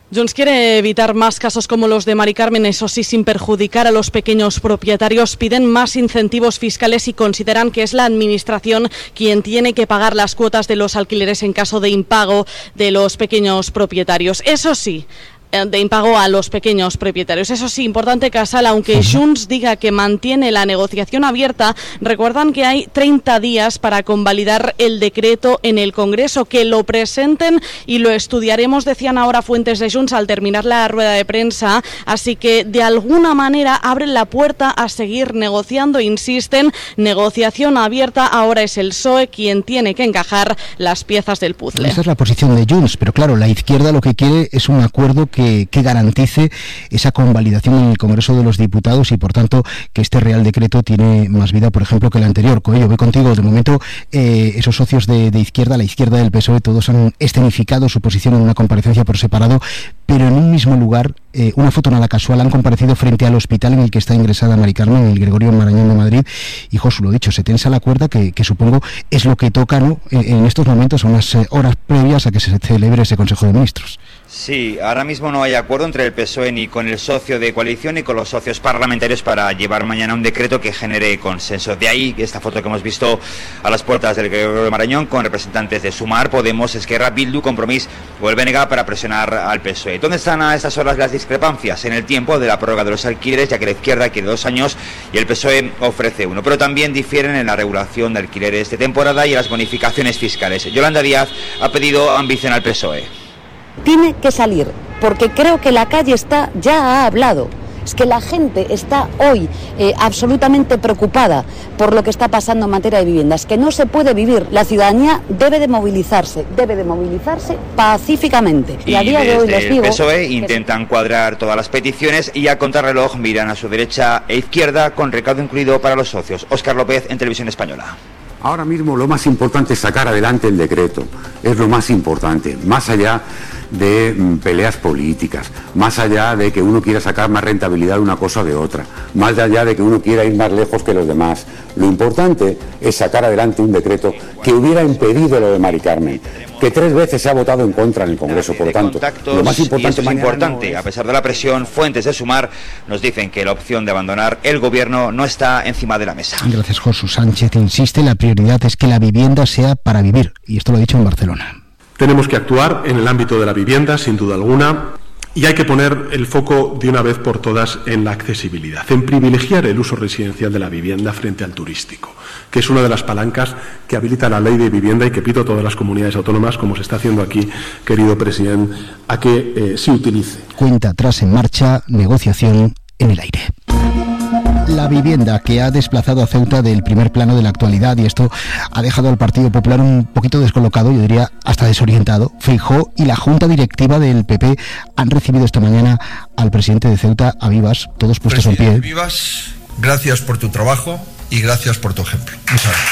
Junts quiere evitar más casos como los de Mari Carmen, eso sí, sin perjudicar a los pequeños propietarios. Piden más incentivos fiscales y consideran que es la Administración quien tiene que pagar las cuotas de los alquileres en caso de impago de los pequeños propietarios. Eso sí, de impago a los pequeños propietarios. Eso sí, importante, Casal, aunque Junts diga que mantiene la negociación abierta, recuerdan que hay 30 días para convalidar el decreto en el Congreso, que lo presenten y lo estudiaremos, decían ahora fuentes de Junts al terminar la rueda de prensa, así que de alguna manera abren la puerta a seguir negociando, insisten, negociación abierta, ahora es el PSOE quien tiene que encajar las piezas del puzzle. Esa es la posición de Junts, pero claro, la izquierda lo que quiere es un acuerdo que garantice esa convalidación en el Congreso de los Diputados y, por tanto, que este Real Decreto tiene más vida, por ejemplo, que el anterior. Coello, voy contigo. De momento, esos socios de izquierda, la izquierda del PSOE, todos han escenificado su posición en una comparecencia por separado, pero en un mismo lugar, una foto nada casual, han comparecido frente al hospital en el que está ingresada Mari Carmen, en el Gregorio Marañón de Madrid, y Josu, lo dicho, se tensa la cuerda, que supongo es lo que toca, ¿no?, en estos momentos, unas horas previas a que se celebre ese Consejo de Ministros. Sí, ahora mismo no hay acuerdo entre el PSOE ni con el socio de coalición ni con los socios parlamentarios para llevar mañana un decreto que genere consenso. De ahí esta foto que hemos visto a las puertas del Gregorio Marañón con representantes de Sumar, Podemos, Esquerra, Bildu, Compromís o el BNG para presionar al PSOE. ¿Dónde están a estas horas las discrepancias? En el tiempo de la prórroga de los alquileres, ya que la izquierda quiere 2 años y el PSOE ofrece 1. Pero también difieren en la regulación de alquileres de temporada y en las bonificaciones fiscales. Yolanda Díaz ha pedido ambición al PSOE. Tiene que salir, porque creo que la calle ya ha hablado. Es que la gente está hoy absolutamente preocupada por lo que está pasando en materia de viviendas, que no se puede vivir. La ciudadanía debe de movilizarse pacíficamente. Y a día de hoy les digo, el PSOE intentan cuadrar todas las peticiones y a contrarreloj miran a su derecha e izquierda con recaudo incluido para los socios. Óscar López en Televisión Española. Ahora mismo lo más importante es sacar adelante el decreto, es lo más importante, más allá de peleas políticas, más allá de que uno quiera sacar más rentabilidad de una cosa o de otra, más allá de que uno quiera ir más lejos que los demás. Lo importante es sacar adelante un decreto que hubiera impedido lo de Mari Carmen, que 3 veces se ha votado en contra en el Congreso. Por lo tanto, lo más importante a pesar de la presión, fuentes de Sumar nos dicen que la opción de abandonar el gobierno no está encima de la mesa. Gracias, Josu. Sánchez insiste, la prioridad es que la vivienda sea para vivir, y esto lo ha dicho en Barcelona. Tenemos que actuar en el ámbito de la vivienda, sin duda alguna, y hay que poner el foco de una vez por todas en la accesibilidad, en privilegiar el uso residencial de la vivienda frente al turístico, que es una de las palancas que habilita la ley de vivienda y que pido a todas las comunidades autónomas, como se está haciendo aquí, querido presidente, a que se utilice. Cuenta atrás en marcha, negociación en el aire. La vivienda, que ha desplazado a Ceuta del primer plano de la actualidad, y esto ha dejado al Partido Popular un poquito descolocado, yo diría hasta desorientado. Feijóo y la Junta Directiva del PP han recibido esta mañana al presidente de Ceuta, a Vivas, todos puestos en pie. Vivas, gracias por tu trabajo y gracias por tu ejemplo. Muchas gracias.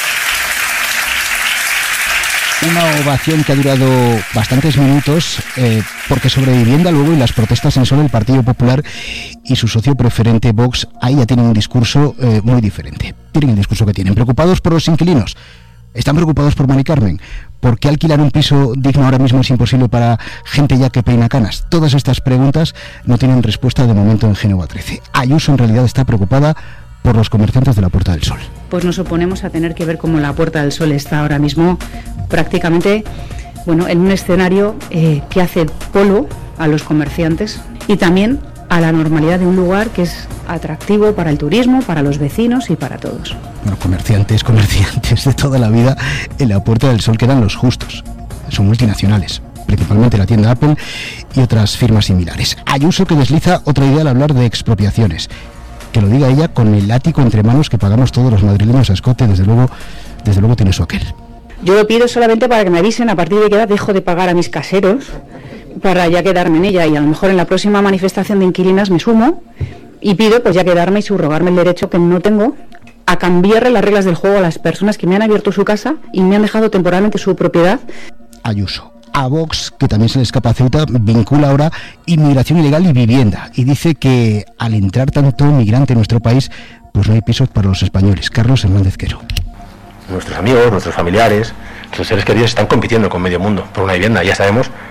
Una ovación que ha durado bastantes minutos, porque sobre vivienda luego y las protestas en solo el Partido Popular y su socio preferente Vox, ahí ya tienen un discurso muy diferente. Tienen el discurso que tienen. Preocupados por los inquilinos. Están preocupados por Mari Carmen. ¿Por qué alquilar un piso digno ahora mismo es imposible para gente ya que peina canas? Todas estas preguntas no tienen respuesta de momento en Génova 13. Ayuso en realidad está preocupada por los comerciantes de la Puerta del Sol. Pues nos oponemos a tener que ver cómo la Puerta del Sol está ahora mismo prácticamente, en un escenario que hace polvo a los comerciantes y también a la normalidad de un lugar que es atractivo para el turismo, para los vecinos y para todos. Bueno, comerciantes de toda la vida en la Puerta del Sol quedan los justos. Son multinacionales, principalmente la tienda Apple y otras firmas similares. Ayuso, que desliza otra idea al hablar de expropiaciones. Que lo diga ella con el látigo entre manos que pagamos todos los madrileños a escote, desde luego tiene su aquel. Yo lo pido solamente para que me avisen a partir de qué edad dejo de pagar a mis caseros para ya quedarme en ella, y a lo mejor en la próxima manifestación de inquilinas me sumo y pido pues ya quedarme y subrogarme el derecho que no tengo a cambiarle las reglas del juego a las personas que me han abierto su casa y me han dejado temporalmente su propiedad. Ayuso. A Vox, que también se le escapa a Ceuta, vincula ahora inmigración ilegal y vivienda, y dice que al entrar tanto migrante en nuestro país, pues no hay pisos para los españoles. Carlos Hernández Quero. Nuestros amigos, nuestros familiares, nuestros seres queridos están compitiendo con medio mundo por una vivienda. Ya sabemos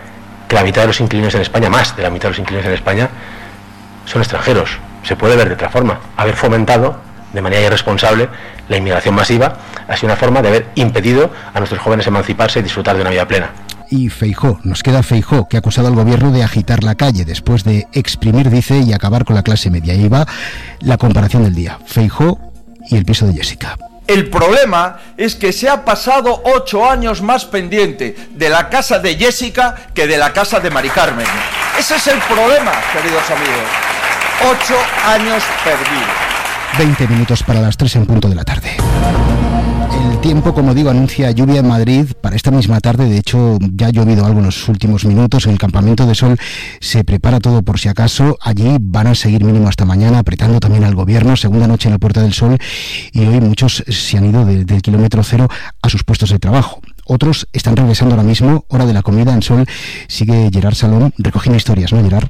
que la mitad de los inquilinos en España, más de la mitad de los inquilinos en España, son extranjeros. Se puede ver de otra forma. Haber fomentado de manera irresponsable la inmigración masiva ha sido una forma de haber impedido a nuestros jóvenes emanciparse y disfrutar de una vida plena. Y Feijóo, nos queda Feijóo, que ha acusado al gobierno de agitar la calle después de exprimir, dice, y acabar con la clase media. Y ahí va la comparación del día. Feijóo y el piso de Jessica. El problema es que se ha pasado 8 años más pendiente de la casa de Jessica que de la casa de Mari Carmen. Ese es el problema, queridos amigos. 8 años perdidos. 20 minutos para las 3 en punto de la tarde. El tiempo, como digo, anuncia lluvia en Madrid para esta misma tarde. De hecho, ya ha llovido algo en los últimos minutos. En el Campamento de Sol se prepara todo por si acaso. Allí van a seguir mínimo hasta mañana, apretando también al gobierno. Segunda noche en la Puerta del Sol. Y hoy muchos se han ido del kilómetro cero a sus puestos de trabajo. Otros están regresando ahora mismo. Hora de la comida en Sol. Sigue Gerard Salón recogiendo historias, ¿no, Gerard?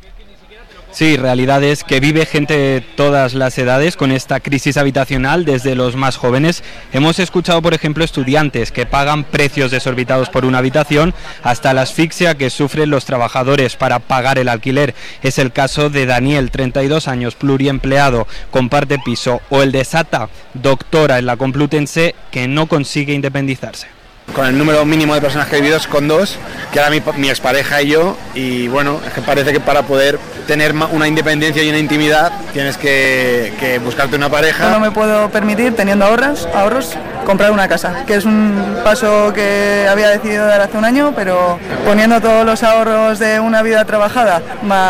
Sí, realidades que vive gente de todas las edades con esta crisis habitacional, desde los más jóvenes. Hemos escuchado, por ejemplo, estudiantes que pagan precios desorbitados por una habitación, hasta la asfixia que sufren los trabajadores para pagar el alquiler. Es el caso de Daniel, 32 años, pluriempleado, comparte piso, o el de Sata, doctora en la Complutense, que no consigue independizarse. Con el número mínimo de personas que he vivido es con 2, que era mi expareja y yo, y bueno, es que parece que para poder tener una independencia y una intimidad tienes que buscarte una pareja. No me puedo permitir, teniendo ahorros, comprar una casa, que es un paso que había decidido dar hace un año, pero poniendo todos los ahorros de una vida trabajada,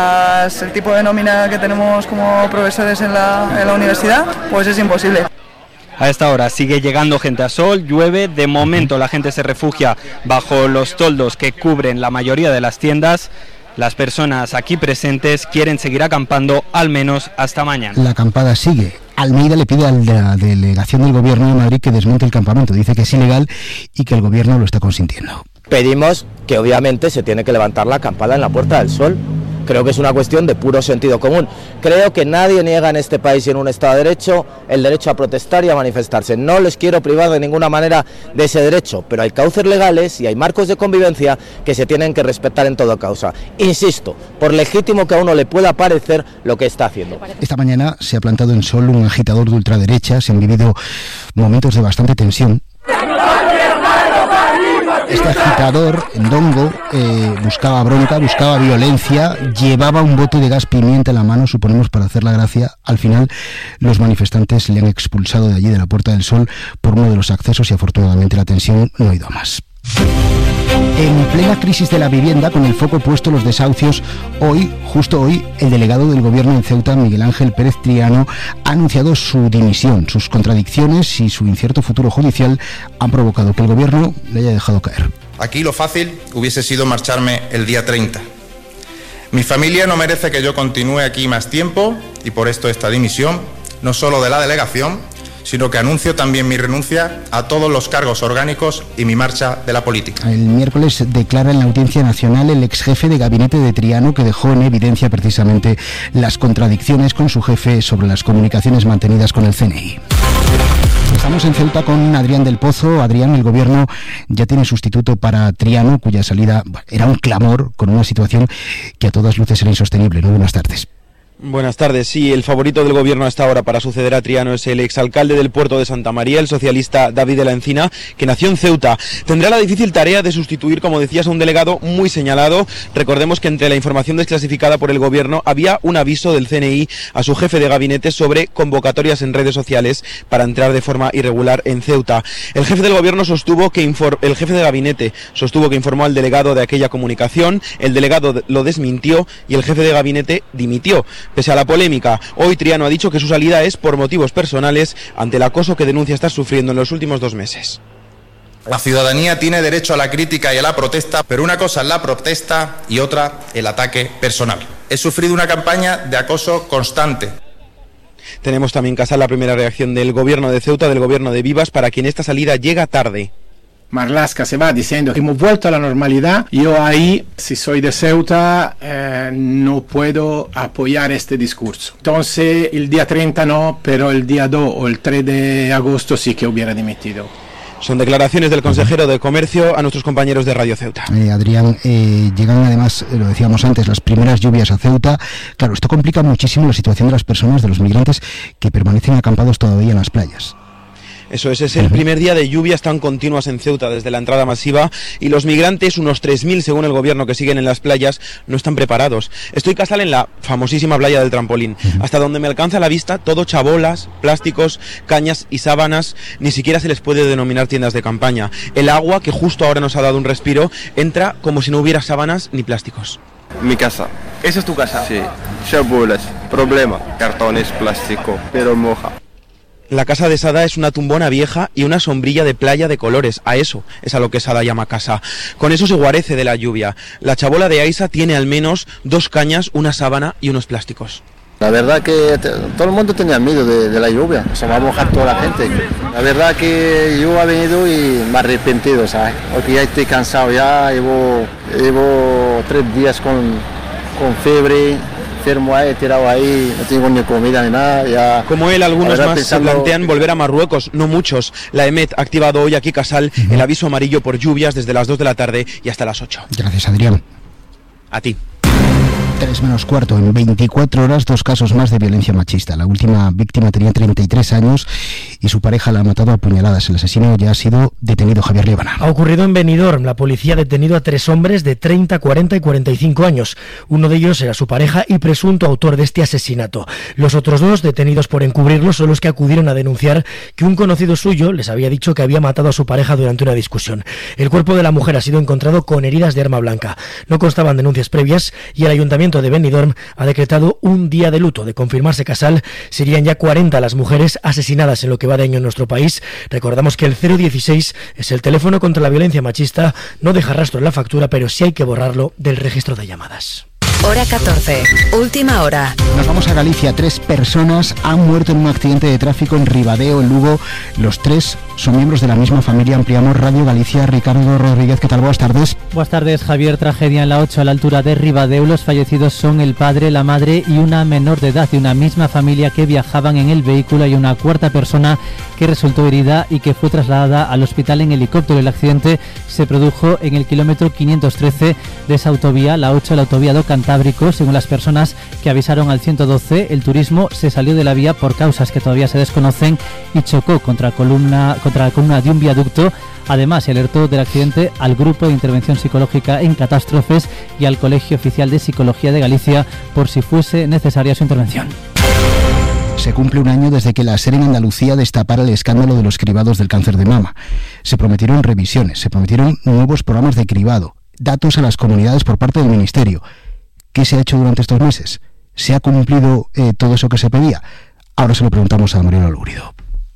más el tipo de nómina que tenemos como profesores en la universidad, pues es imposible. A esta hora sigue llegando gente a Sol, llueve, de momento la gente se refugia bajo los toldos que cubren la mayoría de las tiendas. Las personas aquí presentes quieren seguir acampando al menos hasta mañana. La acampada sigue. Almeida le pide a la delegación del Gobierno de Madrid que desmonte el campamento. Dice que es ilegal y que el Gobierno lo está consintiendo. Pedimos que obviamente se tiene que levantar la acampada en la Puerta del Sol. Creo que es una cuestión de puro sentido común. Creo que nadie niega en este país y en un Estado de Derecho el derecho a protestar y a manifestarse. No les quiero privar de ninguna manera de ese derecho, pero hay cauces legales y hay marcos de convivencia que se tienen que respetar en toda causa. Insisto, por legítimo que a uno le pueda parecer lo que está haciendo. Esta mañana se ha plantado en Sol un agitador de ultraderecha. Se han vivido momentos de bastante tensión. Este agitador, Ndongo, buscaba bronca, buscaba violencia, llevaba un bote de gas pimienta en la mano, suponemos para hacer la gracia. Al final, los manifestantes le han expulsado de allí, de la Puerta del Sol, por uno de los accesos y afortunadamente la tensión no ha ido a más. En plena crisis de la vivienda, con el foco puesto en los desahucios, justo hoy, el delegado del Gobierno en Ceuta, Miguel Ángel Pérez Triano, ha anunciado su dimisión. Sus contradicciones y su incierto futuro judicial han provocado que el Gobierno le haya dejado caer. Aquí lo fácil hubiese sido marcharme el día 30. Mi familia no merece que yo continúe aquí más tiempo y por esto esta dimisión, no solo de la delegación, sino que anuncio también mi renuncia a todos los cargos orgánicos y mi marcha de la política. El miércoles declara en la Audiencia Nacional el ex jefe de gabinete de Triano, que dejó en evidencia precisamente las contradicciones con su jefe sobre las comunicaciones mantenidas con el CNI. Estamos en Ceuta con Adrián del Pozo. Adrián, el Gobierno ya tiene sustituto para Triano, cuya salida era un clamor, con una situación que a todas luces era insostenible. ¿No? Buenas tardes. Buenas tardes. Sí, el favorito del Gobierno hasta ahora para suceder a Triano es el exalcalde del puerto de Santa María, el socialista David de la Encina, que nació en Ceuta. Tendrá la difícil tarea de sustituir, como decías, a un delegado muy señalado. Recordemos que entre la información desclasificada por el Gobierno había un aviso del CNI a su jefe de gabinete sobre convocatorias en redes sociales para entrar de forma irregular en Ceuta. El jefe del Gobierno el jefe de gabinete sostuvo que informó al delegado de aquella comunicación, el delegado lo desmintió y el jefe de gabinete dimitió. Pese a la polémica, hoy Triano ha dicho que su salida es por motivos personales ante el acoso que denuncia estar sufriendo en los últimos 2 meses. La ciudadanía tiene derecho a la crítica y a la protesta, pero una cosa es la protesta y otra el ataque personal. He sufrido una campaña de acoso constante. Tenemos también que hacer la primera reacción del Gobierno de Ceuta, del Gobierno de Vivas, para quien esta salida llega tarde. Marlaska se va diciendo que hemos vuelto a la normalidad. Yo ahí, si soy de Ceuta, no puedo apoyar este discurso. Entonces, el día 30 no, pero el día 2 o el 3 de agosto sí que hubiera dimitido. Son declaraciones del consejero de Comercio a nuestros compañeros de Radio Ceuta. Adrián, llegan además, lo decíamos antes, las primeras lluvias a Ceuta. Claro, esto complica muchísimo la situación de las personas, de los migrantes que permanecen acampados todavía en las playas. Eso es el primer día de lluvias tan continuas en Ceuta desde la entrada masiva, y los migrantes, unos 3.000 según el gobierno que siguen en las playas, no están preparados. Estoy, Casal, en la famosísima playa del Trampolín. Hasta donde me alcanza la vista, todo chabolas, plásticos, cañas y sábanas. Ni siquiera se les puede denominar tiendas de campaña. El agua, que justo ahora nos ha dado un respiro, entra como si no hubiera sábanas ni plásticos. Mi casa. ¿Esa es tu casa? Sí. Chabolas, problema, cartones, plástico, pero moja. La casa de Sada es una tumbona vieja y una sombrilla de playa de colores. A eso es a lo que Sada llama casa. Con eso se guarece de la lluvia. La chabola de Aisa tiene al menos 2 cañas, una sábana y unos plásticos. La verdad que todo el mundo tenía miedo de la lluvia. Se va a mojar toda la gente. La verdad que yo he venido y me he arrepentido, ¿sabes? Porque ya estoy cansado. Ya llevo 3 días con fiebre. He tirado ahí, no tengo ni comida ni nada. Ya, como él, algunos más se plantean volver a Marruecos, no muchos. La EMET ha activado hoy aquí, Casal, el aviso amarillo por lluvias desde las 2 de la tarde y hasta las 8. Gracias, Adrián. A ti. 3 menos cuarto. En 24 horas, 2 casos más de violencia machista. La última víctima tenía 33 años y su pareja la ha matado a puñaladas. El asesino ya ha sido detenido. Javier Líbana. Ha ocurrido en Benidorm. La policía ha detenido a 3 hombres de 30, 40 y 45 años. Uno de ellos era su pareja y presunto autor de este asesinato. Los otros 2, detenidos por encubrirlo, son los que acudieron a denunciar que un conocido suyo les había dicho que había matado a su pareja durante una discusión. El cuerpo de la mujer ha sido encontrado con heridas de arma blanca. No constaban denuncias previas y el ayuntamiento de Benidorm ha decretado un día de luto. De confirmarse, Casal, serían ya 40 las mujeres asesinadas en lo que va de año en nuestro país. Recordamos que el 016 es el teléfono contra la violencia machista. No deja rastro en la factura, pero sí hay que borrarlo del registro de llamadas. Hora 14, última hora. Nos vamos a Galicia. 3 personas han muerto en un accidente de tráfico en Ribadeo, en Lugo. Los 3 son miembros de la misma familia. Ampliamos Radio Galicia. Ricardo Rodríguez, ¿qué tal? Buenas tardes. Buenas tardes, Javier. Tragedia en la 8 a la altura de Ribadeo. Los fallecidos son el padre, la madre y una menor de edad de una misma familia que viajaban en el vehículo. Hay una cuarta persona que resultó herida y que fue trasladada al hospital en helicóptero. El accidente se produjo en el kilómetro 513 de esa autovía, la 8, la autovía do Cantábrico. Según las personas que avisaron al 112, el turismo se salió de la vía por causas que todavía se desconocen y chocó contra la columna de un viaducto. Además, se alertó del accidente al Grupo de Intervención Psicológica en Catástrofes y al Colegio Oficial de Psicología de Galicia por si fuese necesaria su intervención. Se cumple un año desde que la SER en Andalucía destapara el escándalo de los cribados del cáncer de mama. Se prometieron revisiones, se prometieron nuevos programas de cribado, datos a las comunidades por parte del Ministerio. ¿Qué se ha hecho durante estos meses? ¿Se ha cumplido todo eso que se pedía? Ahora se lo preguntamos a Mariano Lúbrido.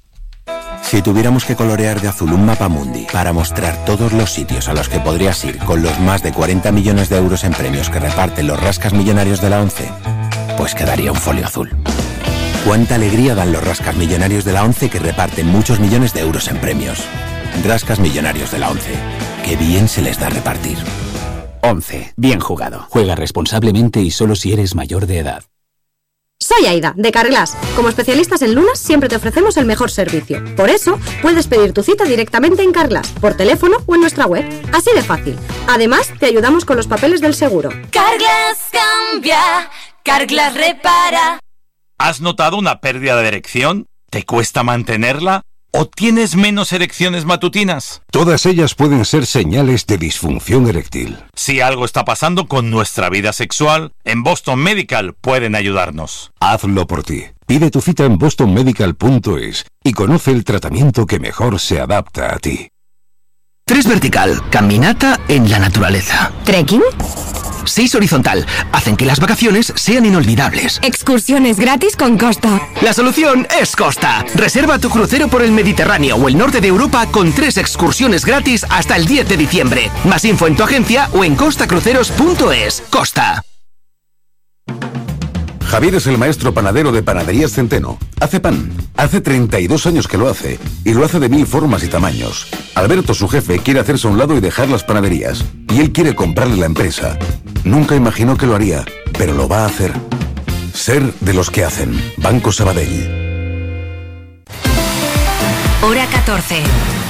Si tuviéramos que colorear de azul un mapa mundi para mostrar todos los sitios a los que podrías ir con los más de 40 millones de euros en premios que reparten los rascas millonarios de la ONCE, pues quedaría un folio azul. ¿Cuánta alegría dan los rascas millonarios de la ONCE que reparten muchos millones de euros en premios? Rascas millonarios de la ONCE. Qué bien se les da repartir. 11. Bien jugado. Juega responsablemente y solo si eres mayor de edad. Soy Aida, de Carglass. Como especialistas en lunas, siempre te ofrecemos el mejor servicio. Por eso, puedes pedir tu cita directamente en Carglass, por teléfono o en nuestra web. Así de fácil. Además, te ayudamos con los papeles del seguro. Carglass cambia, Carglass repara. ¿Has notado una pérdida de erección? ¿Te cuesta mantenerla? ¿O tienes menos erecciones matutinas? Todas ellas pueden ser señales de disfunción eréctil. Si algo está pasando con nuestra vida sexual, en Boston Medical pueden ayudarnos. Hazlo por ti. Pide tu cita en bostonmedical.es y conoce el tratamiento que mejor se adapta a ti. 3 vertical, caminata en la naturaleza. ¿Trekking? 6 horizontal, hacen que las vacaciones sean inolvidables. Excursiones gratis con Costa. La solución es Costa. Reserva tu crucero por el Mediterráneo o el norte de Europa con 3 excursiones gratis hasta el 10 de diciembre. Más info en tu agencia o en costacruceros.es. Costa. Javier es el maestro panadero de Panaderías Centeno. Hace pan. Hace 32 años que lo hace. Y lo hace de 1000 formas y tamaños. Alberto, su jefe, quiere hacerse a un lado y dejar las panaderías. Y él quiere comprarle la empresa. Nunca imaginó que lo haría, pero lo va a hacer. Ser de los que hacen. Banco Sabadell. Hora 14.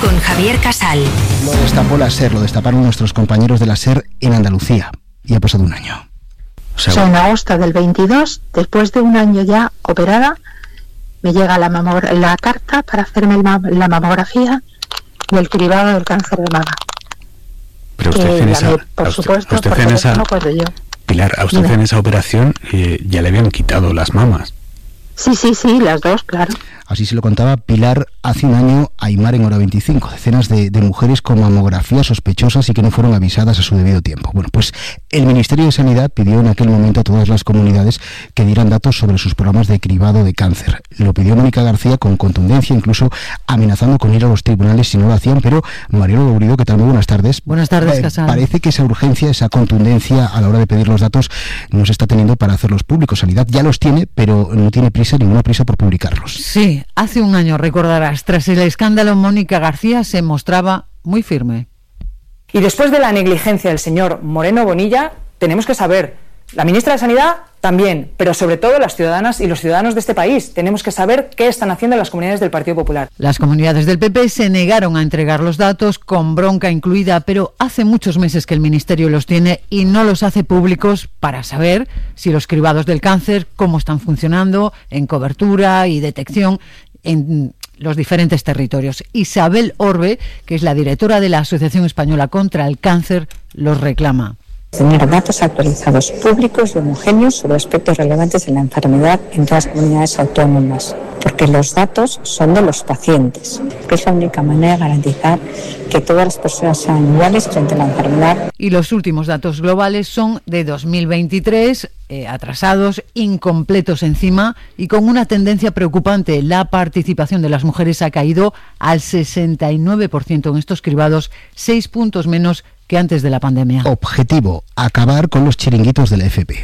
con Javier Casal. Lo destapó la SER, lo destaparon nuestros compañeros de la SER en Andalucía. Y ha pasado un año. En agosto del 22, después de un año ya operada, me llega la carta para hacerme la mamografía y el cribado del cáncer de mama. Pero usted en esa, por supuesto, usted porque en esa, no puedo yo. Pilar, a usted en esa operación ya le habían quitado las mamas. Sí, las dos, claro. Así se lo contaba Pilar hace un año a Aymar en Hora 25. Decenas de mujeres con mamografías sospechosas y que no fueron avisadas a su debido tiempo. Bueno, pues el Ministerio de Sanidad pidió en aquel momento a todas las comunidades que dieran datos sobre sus programas de cribado de cáncer. Lo pidió Mónica García con contundencia, incluso amenazando con ir a los tribunales si no lo hacían. Pero Mariano Lourido, ¿qué tal? Muy buenas tardes. Buenas tardes, Casal. Parece que esa urgencia, esa contundencia a la hora de pedir los datos no se está teniendo para hacerlos públicos. Sanidad ya los tiene, pero no tiene ninguna prisa por publicarlos. Sí, hace un año, recordarás, tras el escándalo, Mónica García se mostraba muy firme. Y después de la negligencia del señor Moreno Bonilla, tenemos que saber, la ministra de Sanidad también, pero sobre todo las ciudadanas y los ciudadanos de este país, tenemos que saber qué están haciendo las comunidades del Partido Popular. Las comunidades del PP se negaron a entregar los datos, con bronca incluida, pero hace muchos meses que el Ministerio los tiene y no los hace públicos para saber si los cribados del cáncer, cómo están funcionando en cobertura y detección en los diferentes territorios. Isabel Orbe, que es la directora de la Asociación Española contra el Cáncer, los reclama. Tener datos actualizados públicos y homogéneos sobre aspectos relevantes de la enfermedad en todas las comunidades autónomas, porque los datos son de los pacientes, que es la única manera de garantizar que todas las personas sean iguales frente a la enfermedad. Y los últimos datos globales son de 2023, atrasados, incompletos encima y con una tendencia preocupante. La participación de las mujeres ha caído al 69% en estos cribados, 6 puntos menos que antes de la pandemia. Objetivo: acabar con los chiringuitos de la FP.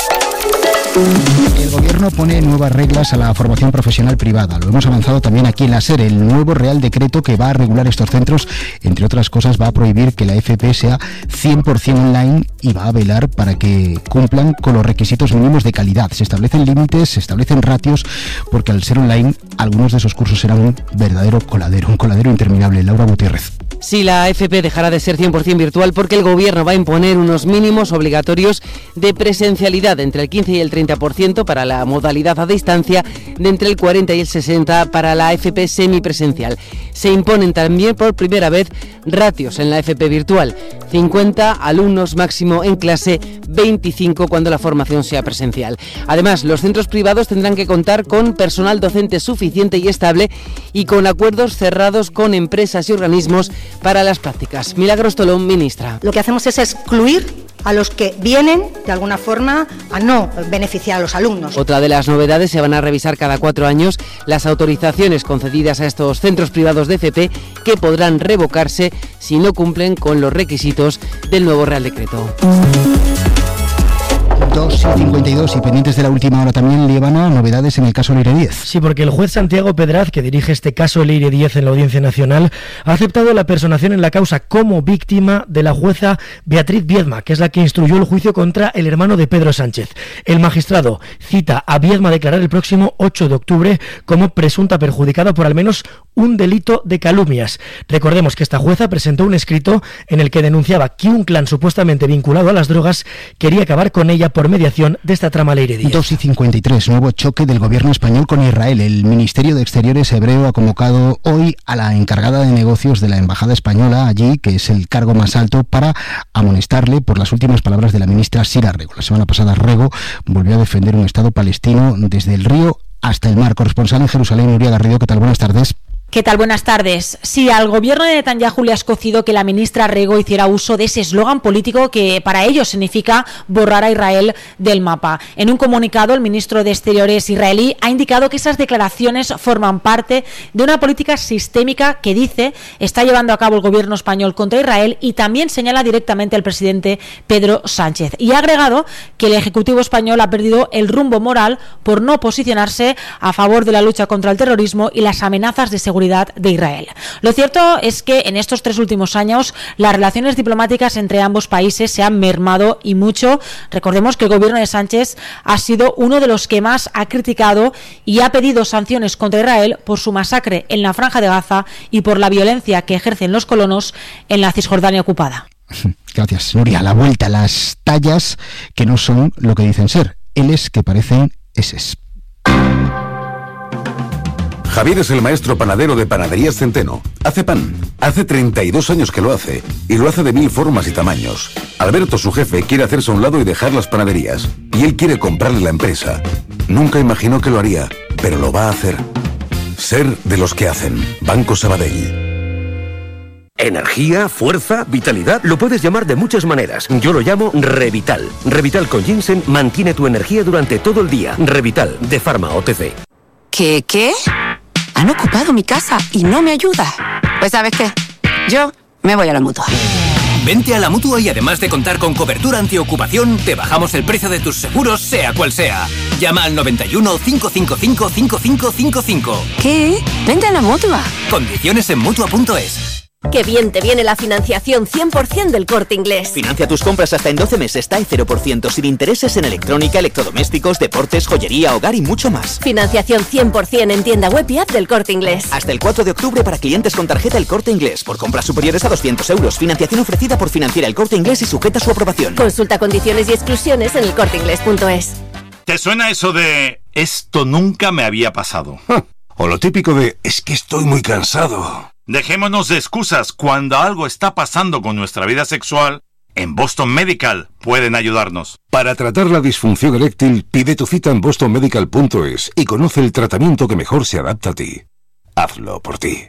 El gobierno pone nuevas reglas a la formación profesional privada. Lo hemos avanzado también aquí en la SER. El nuevo Real Decreto que va a regular estos centros, entre otras cosas, va a prohibir que la FP sea 100% online y va a velar para que cumplan con los requisitos mínimos de calidad. Se establecen límites, se establecen ratios, porque al ser online, algunos de esos cursos serán un verdadero coladero, un coladero interminable. Laura Gutiérrez. Sí, la FP dejará de ser 100% virtual porque el gobierno va a imponer unos mínimos obligatorios de presencialidad entre el 15 y el 30% para la modalidad a distancia, de entre el 40 y el 60% para la FP semipresencial. Se imponen también por primera vez ratios en la FP virtual: 50 alumnos máximo en clase, 25 cuando la formación sea presencial. Además, los centros privados tendrán que contar con personal docente suficiente y estable y con acuerdos cerrados con empresas y organismos para las prácticas. Milagros Tolón, ministra. Lo que hacemos es excluir a los que vienen, de alguna forma, a no beneficiar a los alumnos. Otra de las novedades: se van a revisar cada 4 años las autorizaciones concedidas a estos centros privados de FP, que podrán revocarse si no cumplen con los requisitos del nuevo Real Decreto. 2:52 y pendientes de la última hora también, Líbana, novedades en el caso Leire 10. Sí, porque el juez Santiago Pedraz, que dirige este caso Leire 10 en la Audiencia Nacional, ha aceptado la personación en la causa como víctima de la jueza Beatriz Viedma, que es la que instruyó el juicio contra el hermano de Pedro Sánchez. El magistrado cita a Viedma a declarar el próximo 8 de octubre como presunta perjudicada por al menos un delito de calumnias. Recordemos que esta jueza presentó un escrito en el que denunciaba que un clan supuestamente vinculado a las drogas quería acabar con ella por mediación de esta trama Leire 10. 2:53, nuevo choque del gobierno español con Israel. El Ministerio de Exteriores hebreo ha convocado hoy a la encargada de negocios de la embajada española allí, que es el cargo más alto, para amonestarle por las últimas palabras de la ministra Sira Rego. La semana pasada Rego volvió a defender un Estado palestino desde el río hasta el mar. Corresponsal en Jerusalén, Nuria Garrido, ¿qué tal? Buenas tardes. ¿Qué tal? Buenas tardes. Sí, al gobierno de Netanyahu le ha escocido que la ministra Rego hiciera uso de ese eslogan político que para ellos significa borrar a Israel del mapa. En un comunicado, el ministro de Exteriores israelí ha indicado que esas declaraciones forman parte de una política sistémica que, dice, está llevando a cabo el gobierno español contra Israel, y también señala directamente al presidente Pedro Sánchez. Y ha agregado que el Ejecutivo español ha perdido el rumbo moral por no posicionarse a favor de la lucha contra el terrorismo y las amenazas de seguridad seguridad de Israel. Lo cierto es que en estos 3 últimos años las relaciones diplomáticas entre ambos países se han mermado y mucho. Recordemos que el gobierno de Sánchez ha sido uno de los que más ha criticado y ha pedido sanciones contra Israel por su masacre en la Franja de Gaza y por la violencia que ejercen los colonos en la Cisjordania ocupada. Gracias, Nuria. A la vuelta, las tallas que no son lo que dicen ser, Ls que parecen Ss. Javier es el maestro panadero de Panaderías Centeno. Hace pan. Hace 32 años que lo hace. Y lo hace de 1000 formas y tamaños. Alberto, su jefe, quiere hacerse a un lado y dejar las panaderías. Y él quiere comprarle la empresa. Nunca imaginó que lo haría, pero lo va a hacer. Ser de los que hacen. Banco Sabadell. Energía, fuerza, vitalidad, lo puedes llamar de muchas maneras. Yo lo llamo Revital. Revital con ginseng mantiene tu energía durante todo el día. Revital, de Pharma OTC. ¿Qué? Han ocupado mi casa y no me ayuda. Pues ¿sabes qué? Yo me voy a la Mutua. Vente a la Mutua y además de contar con cobertura antiocupación, te bajamos el precio de tus seguros, sea cual sea. Llama al 91 555 5555. ¿Qué? Vente a la Mutua. Condiciones en Mutua.es. ¡Qué bien te viene la financiación 100% del Corte Inglés! Financia tus compras hasta en 12 meses, TAE 0%, sin intereses en electrónica, electrodomésticos, deportes, joyería, hogar y mucho más. Financiación 100% en tienda web y app del Corte Inglés. Hasta el 4 de octubre para clientes con tarjeta El Corte Inglés. Por compras superiores a 200 euros. Financiación ofrecida por Financiera El Corte Inglés y sujeta a su aprobación. Consulta condiciones y exclusiones en elcorteinglés.es. ¿Te suena eso de esto nunca me había pasado? O lo típico de es que estoy muy cansado. Dejémonos de excusas. Cuando algo está pasando con nuestra vida sexual, en Boston Medical pueden ayudarnos. Para tratar la disfunción eréctil, pide tu cita en bostonmedical.es y conoce el tratamiento que mejor se adapta a ti. Hazlo por ti.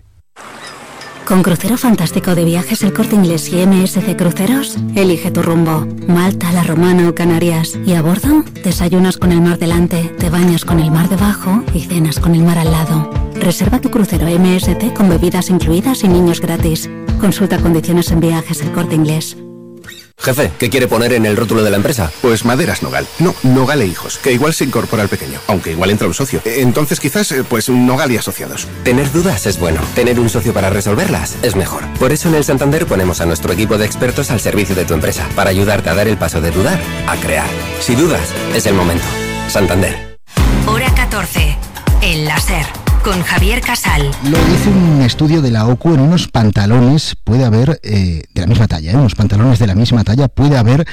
Con Crucero Fantástico de Viajes El Corte Inglés y MSC Cruceros, elige tu rumbo. Malta, La Romana o Canarias. Y a bordo, desayunas con el mar delante, te bañas con el mar debajo y cenas con el mar al lado. Reserva tu crucero MSC con bebidas incluidas y niños gratis. Consulta condiciones en Viajes El Corte Inglés. Jefe, ¿qué quiere poner en el rótulo de la empresa? Pues Maderas Nogal. No, Nogal e Hijos, que igual se incorpora al pequeño, aunque igual entra un socio. Entonces quizás, pues Nogal y Asociados. Tener dudas es bueno. Tener un socio para resolverlas es mejor. Por eso en el Santander ponemos a nuestro equipo de expertos al servicio de tu empresa, para ayudarte a dar el paso de dudar a crear. Si dudas, es el momento. Santander. Hora 14. El láser. Con Javier Casal. Lo dice un estudio de la OCU, en unos pantalones puede haber, de la misma talla, unos pantalones de la misma talla puede haber,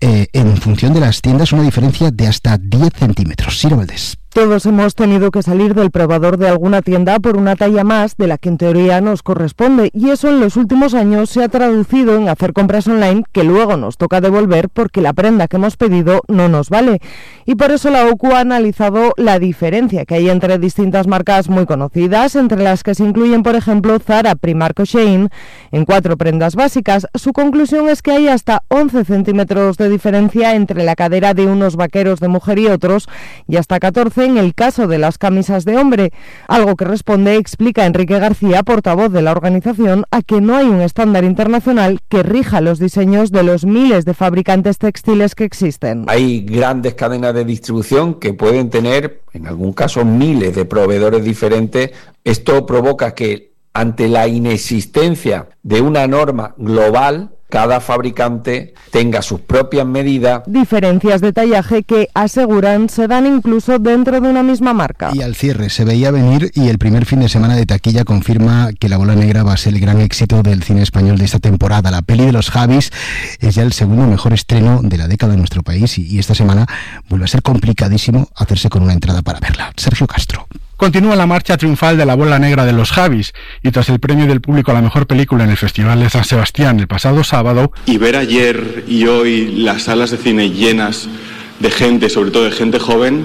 en función de las tiendas, una diferencia de hasta 10 centímetros. Ciro Valdés. Todos hemos tenido que salir del probador de alguna tienda por una talla más de la que en teoría nos corresponde, y eso en los últimos años se ha traducido en hacer compras online que luego nos toca devolver porque la prenda que hemos pedido no nos vale. Y por eso la OCU ha analizado la diferencia que hay entre distintas marcas muy conocidas, entre las que se incluyen, por ejemplo, Zara, Primark o Shein, en 4 prendas básicas. Su conclusión es que hay hasta 11 centímetros de diferencia entre la cadera de unos vaqueros de mujer y otros, y hasta 14 en el caso de las camisas de hombre, algo que responde, explica Enrique García, portavoz de la organización, a que no hay un estándar internacional que rija los diseños de los miles de fabricantes textiles que existen. Hay grandes cadenas de distribución que pueden tener, en algún caso, miles de proveedores diferentes. Esto provoca que, ante la inexistencia de una norma global, cada fabricante tenga sus propias medidas. Diferencias de tallaje que, aseguran, se dan incluso dentro de una misma marca. Y al cierre se veía venir, y el primer fin de semana de taquilla confirma que La Bola Negra va a ser el gran éxito del cine español de esta temporada. La peli de los Javis es ya el segundo mejor estreno de la década en nuestro país, y esta semana vuelve a ser complicadísimo hacerse con una entrada para verla. Sergio Castro. Continúa la marcha triunfal de La Bola Negra de los Javis, y tras el premio del público a la mejor película en el Festival de San Sebastián el pasado sábado, y ver ayer y hoy las salas de cine llenas de gente, sobre todo de gente joven,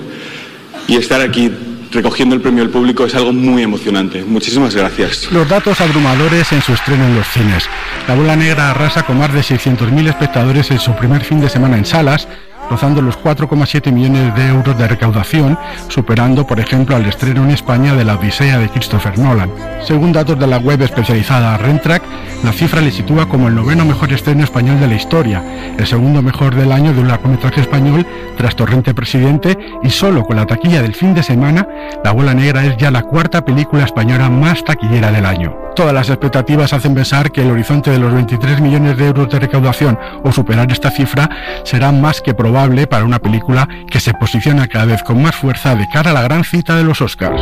y estar aquí recogiendo el premio del público es algo muy emocionante. Muchísimas gracias. Los datos abrumadores en su estreno en los cines. La Bola Negra arrasa con más de 600.000 espectadores en su primer fin de semana en salas, rozando los 4,7 millones de euros de recaudación, superando, por ejemplo, al estreno en España de La Odisea de Christopher Nolan. Según datos de la web especializada Rentrack, la cifra le sitúa como el 9º mejor estreno español de la historia, el segundo mejor del año de un largometraje español tras Torrente Presidente, y solo con la taquilla del fin de semana, La Bola Negra es ya la 4ª película española más taquillera del año. Todas las expectativas hacen pensar que el horizonte de los 23 millones de euros de recaudación o superar esta cifra será más que probable para una película que se posiciona cada vez con más fuerza de cara a la gran cita de los Oscars.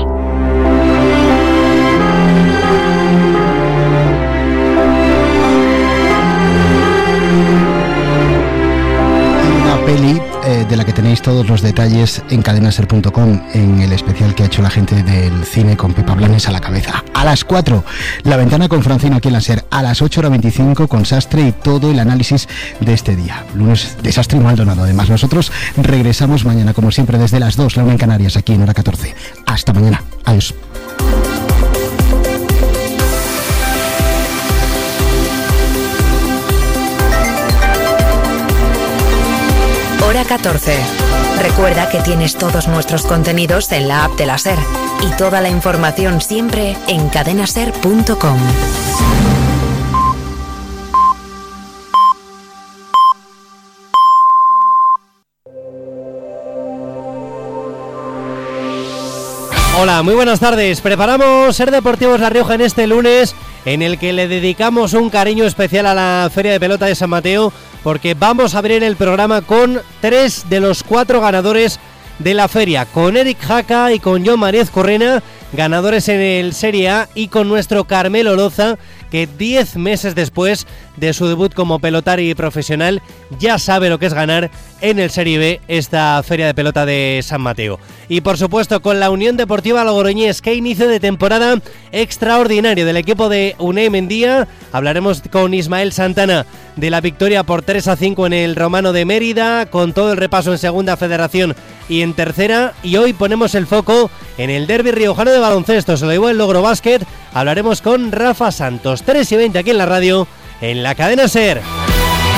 Peli de la que tenéis todos los detalles en cadenaser.com, en el especial que ha hecho la gente del cine con Pepa Blanes a la cabeza. A las 4, La Ventana con Francino aquí en la SER. A las 8:25 con Sastre y todo el análisis de este día. Lunes de Sastre y Maldonado. Además, nosotros regresamos mañana, como siempre, desde las 2, la 1 en Canarias, aquí en Hora 14. Hasta mañana. Adiós. Hora 14. Recuerda que tienes todos nuestros contenidos en la app de la SER y toda la información siempre en cadenaser.com. Hola, muy buenas tardes. Preparamos Ser Deportivos La Rioja en este lunes, en el que le dedicamos un cariño especial a la Feria de Pelota de San Mateo, porque vamos a abrir el programa con 3 de los 4 ganadores de la feria, con Eric Jaca y con John Mariez Correna, ganadores en el Serie A, y con nuestro Carmelo Loza, que 10 meses después de su debut como pelotari profesional ya sabe lo que es ganar en el Serie B esta Feria de Pelota de San Mateo. Y por supuesto con la Unión Deportiva Logroñés, que inicio de temporada extraordinario del equipo de Unai Mendía. Hablaremos con Ismael Santana de la victoria por 3-5 en el Romano de Mérida, con todo el repaso en Segunda Federación y en Tercera, y hoy ponemos el foco en el derbi riojano de baloncesto. Se lo llevó el Logro Básquet. Hablaremos con Rafa Santos. 3:20 aquí en la radio, en la cadena SER.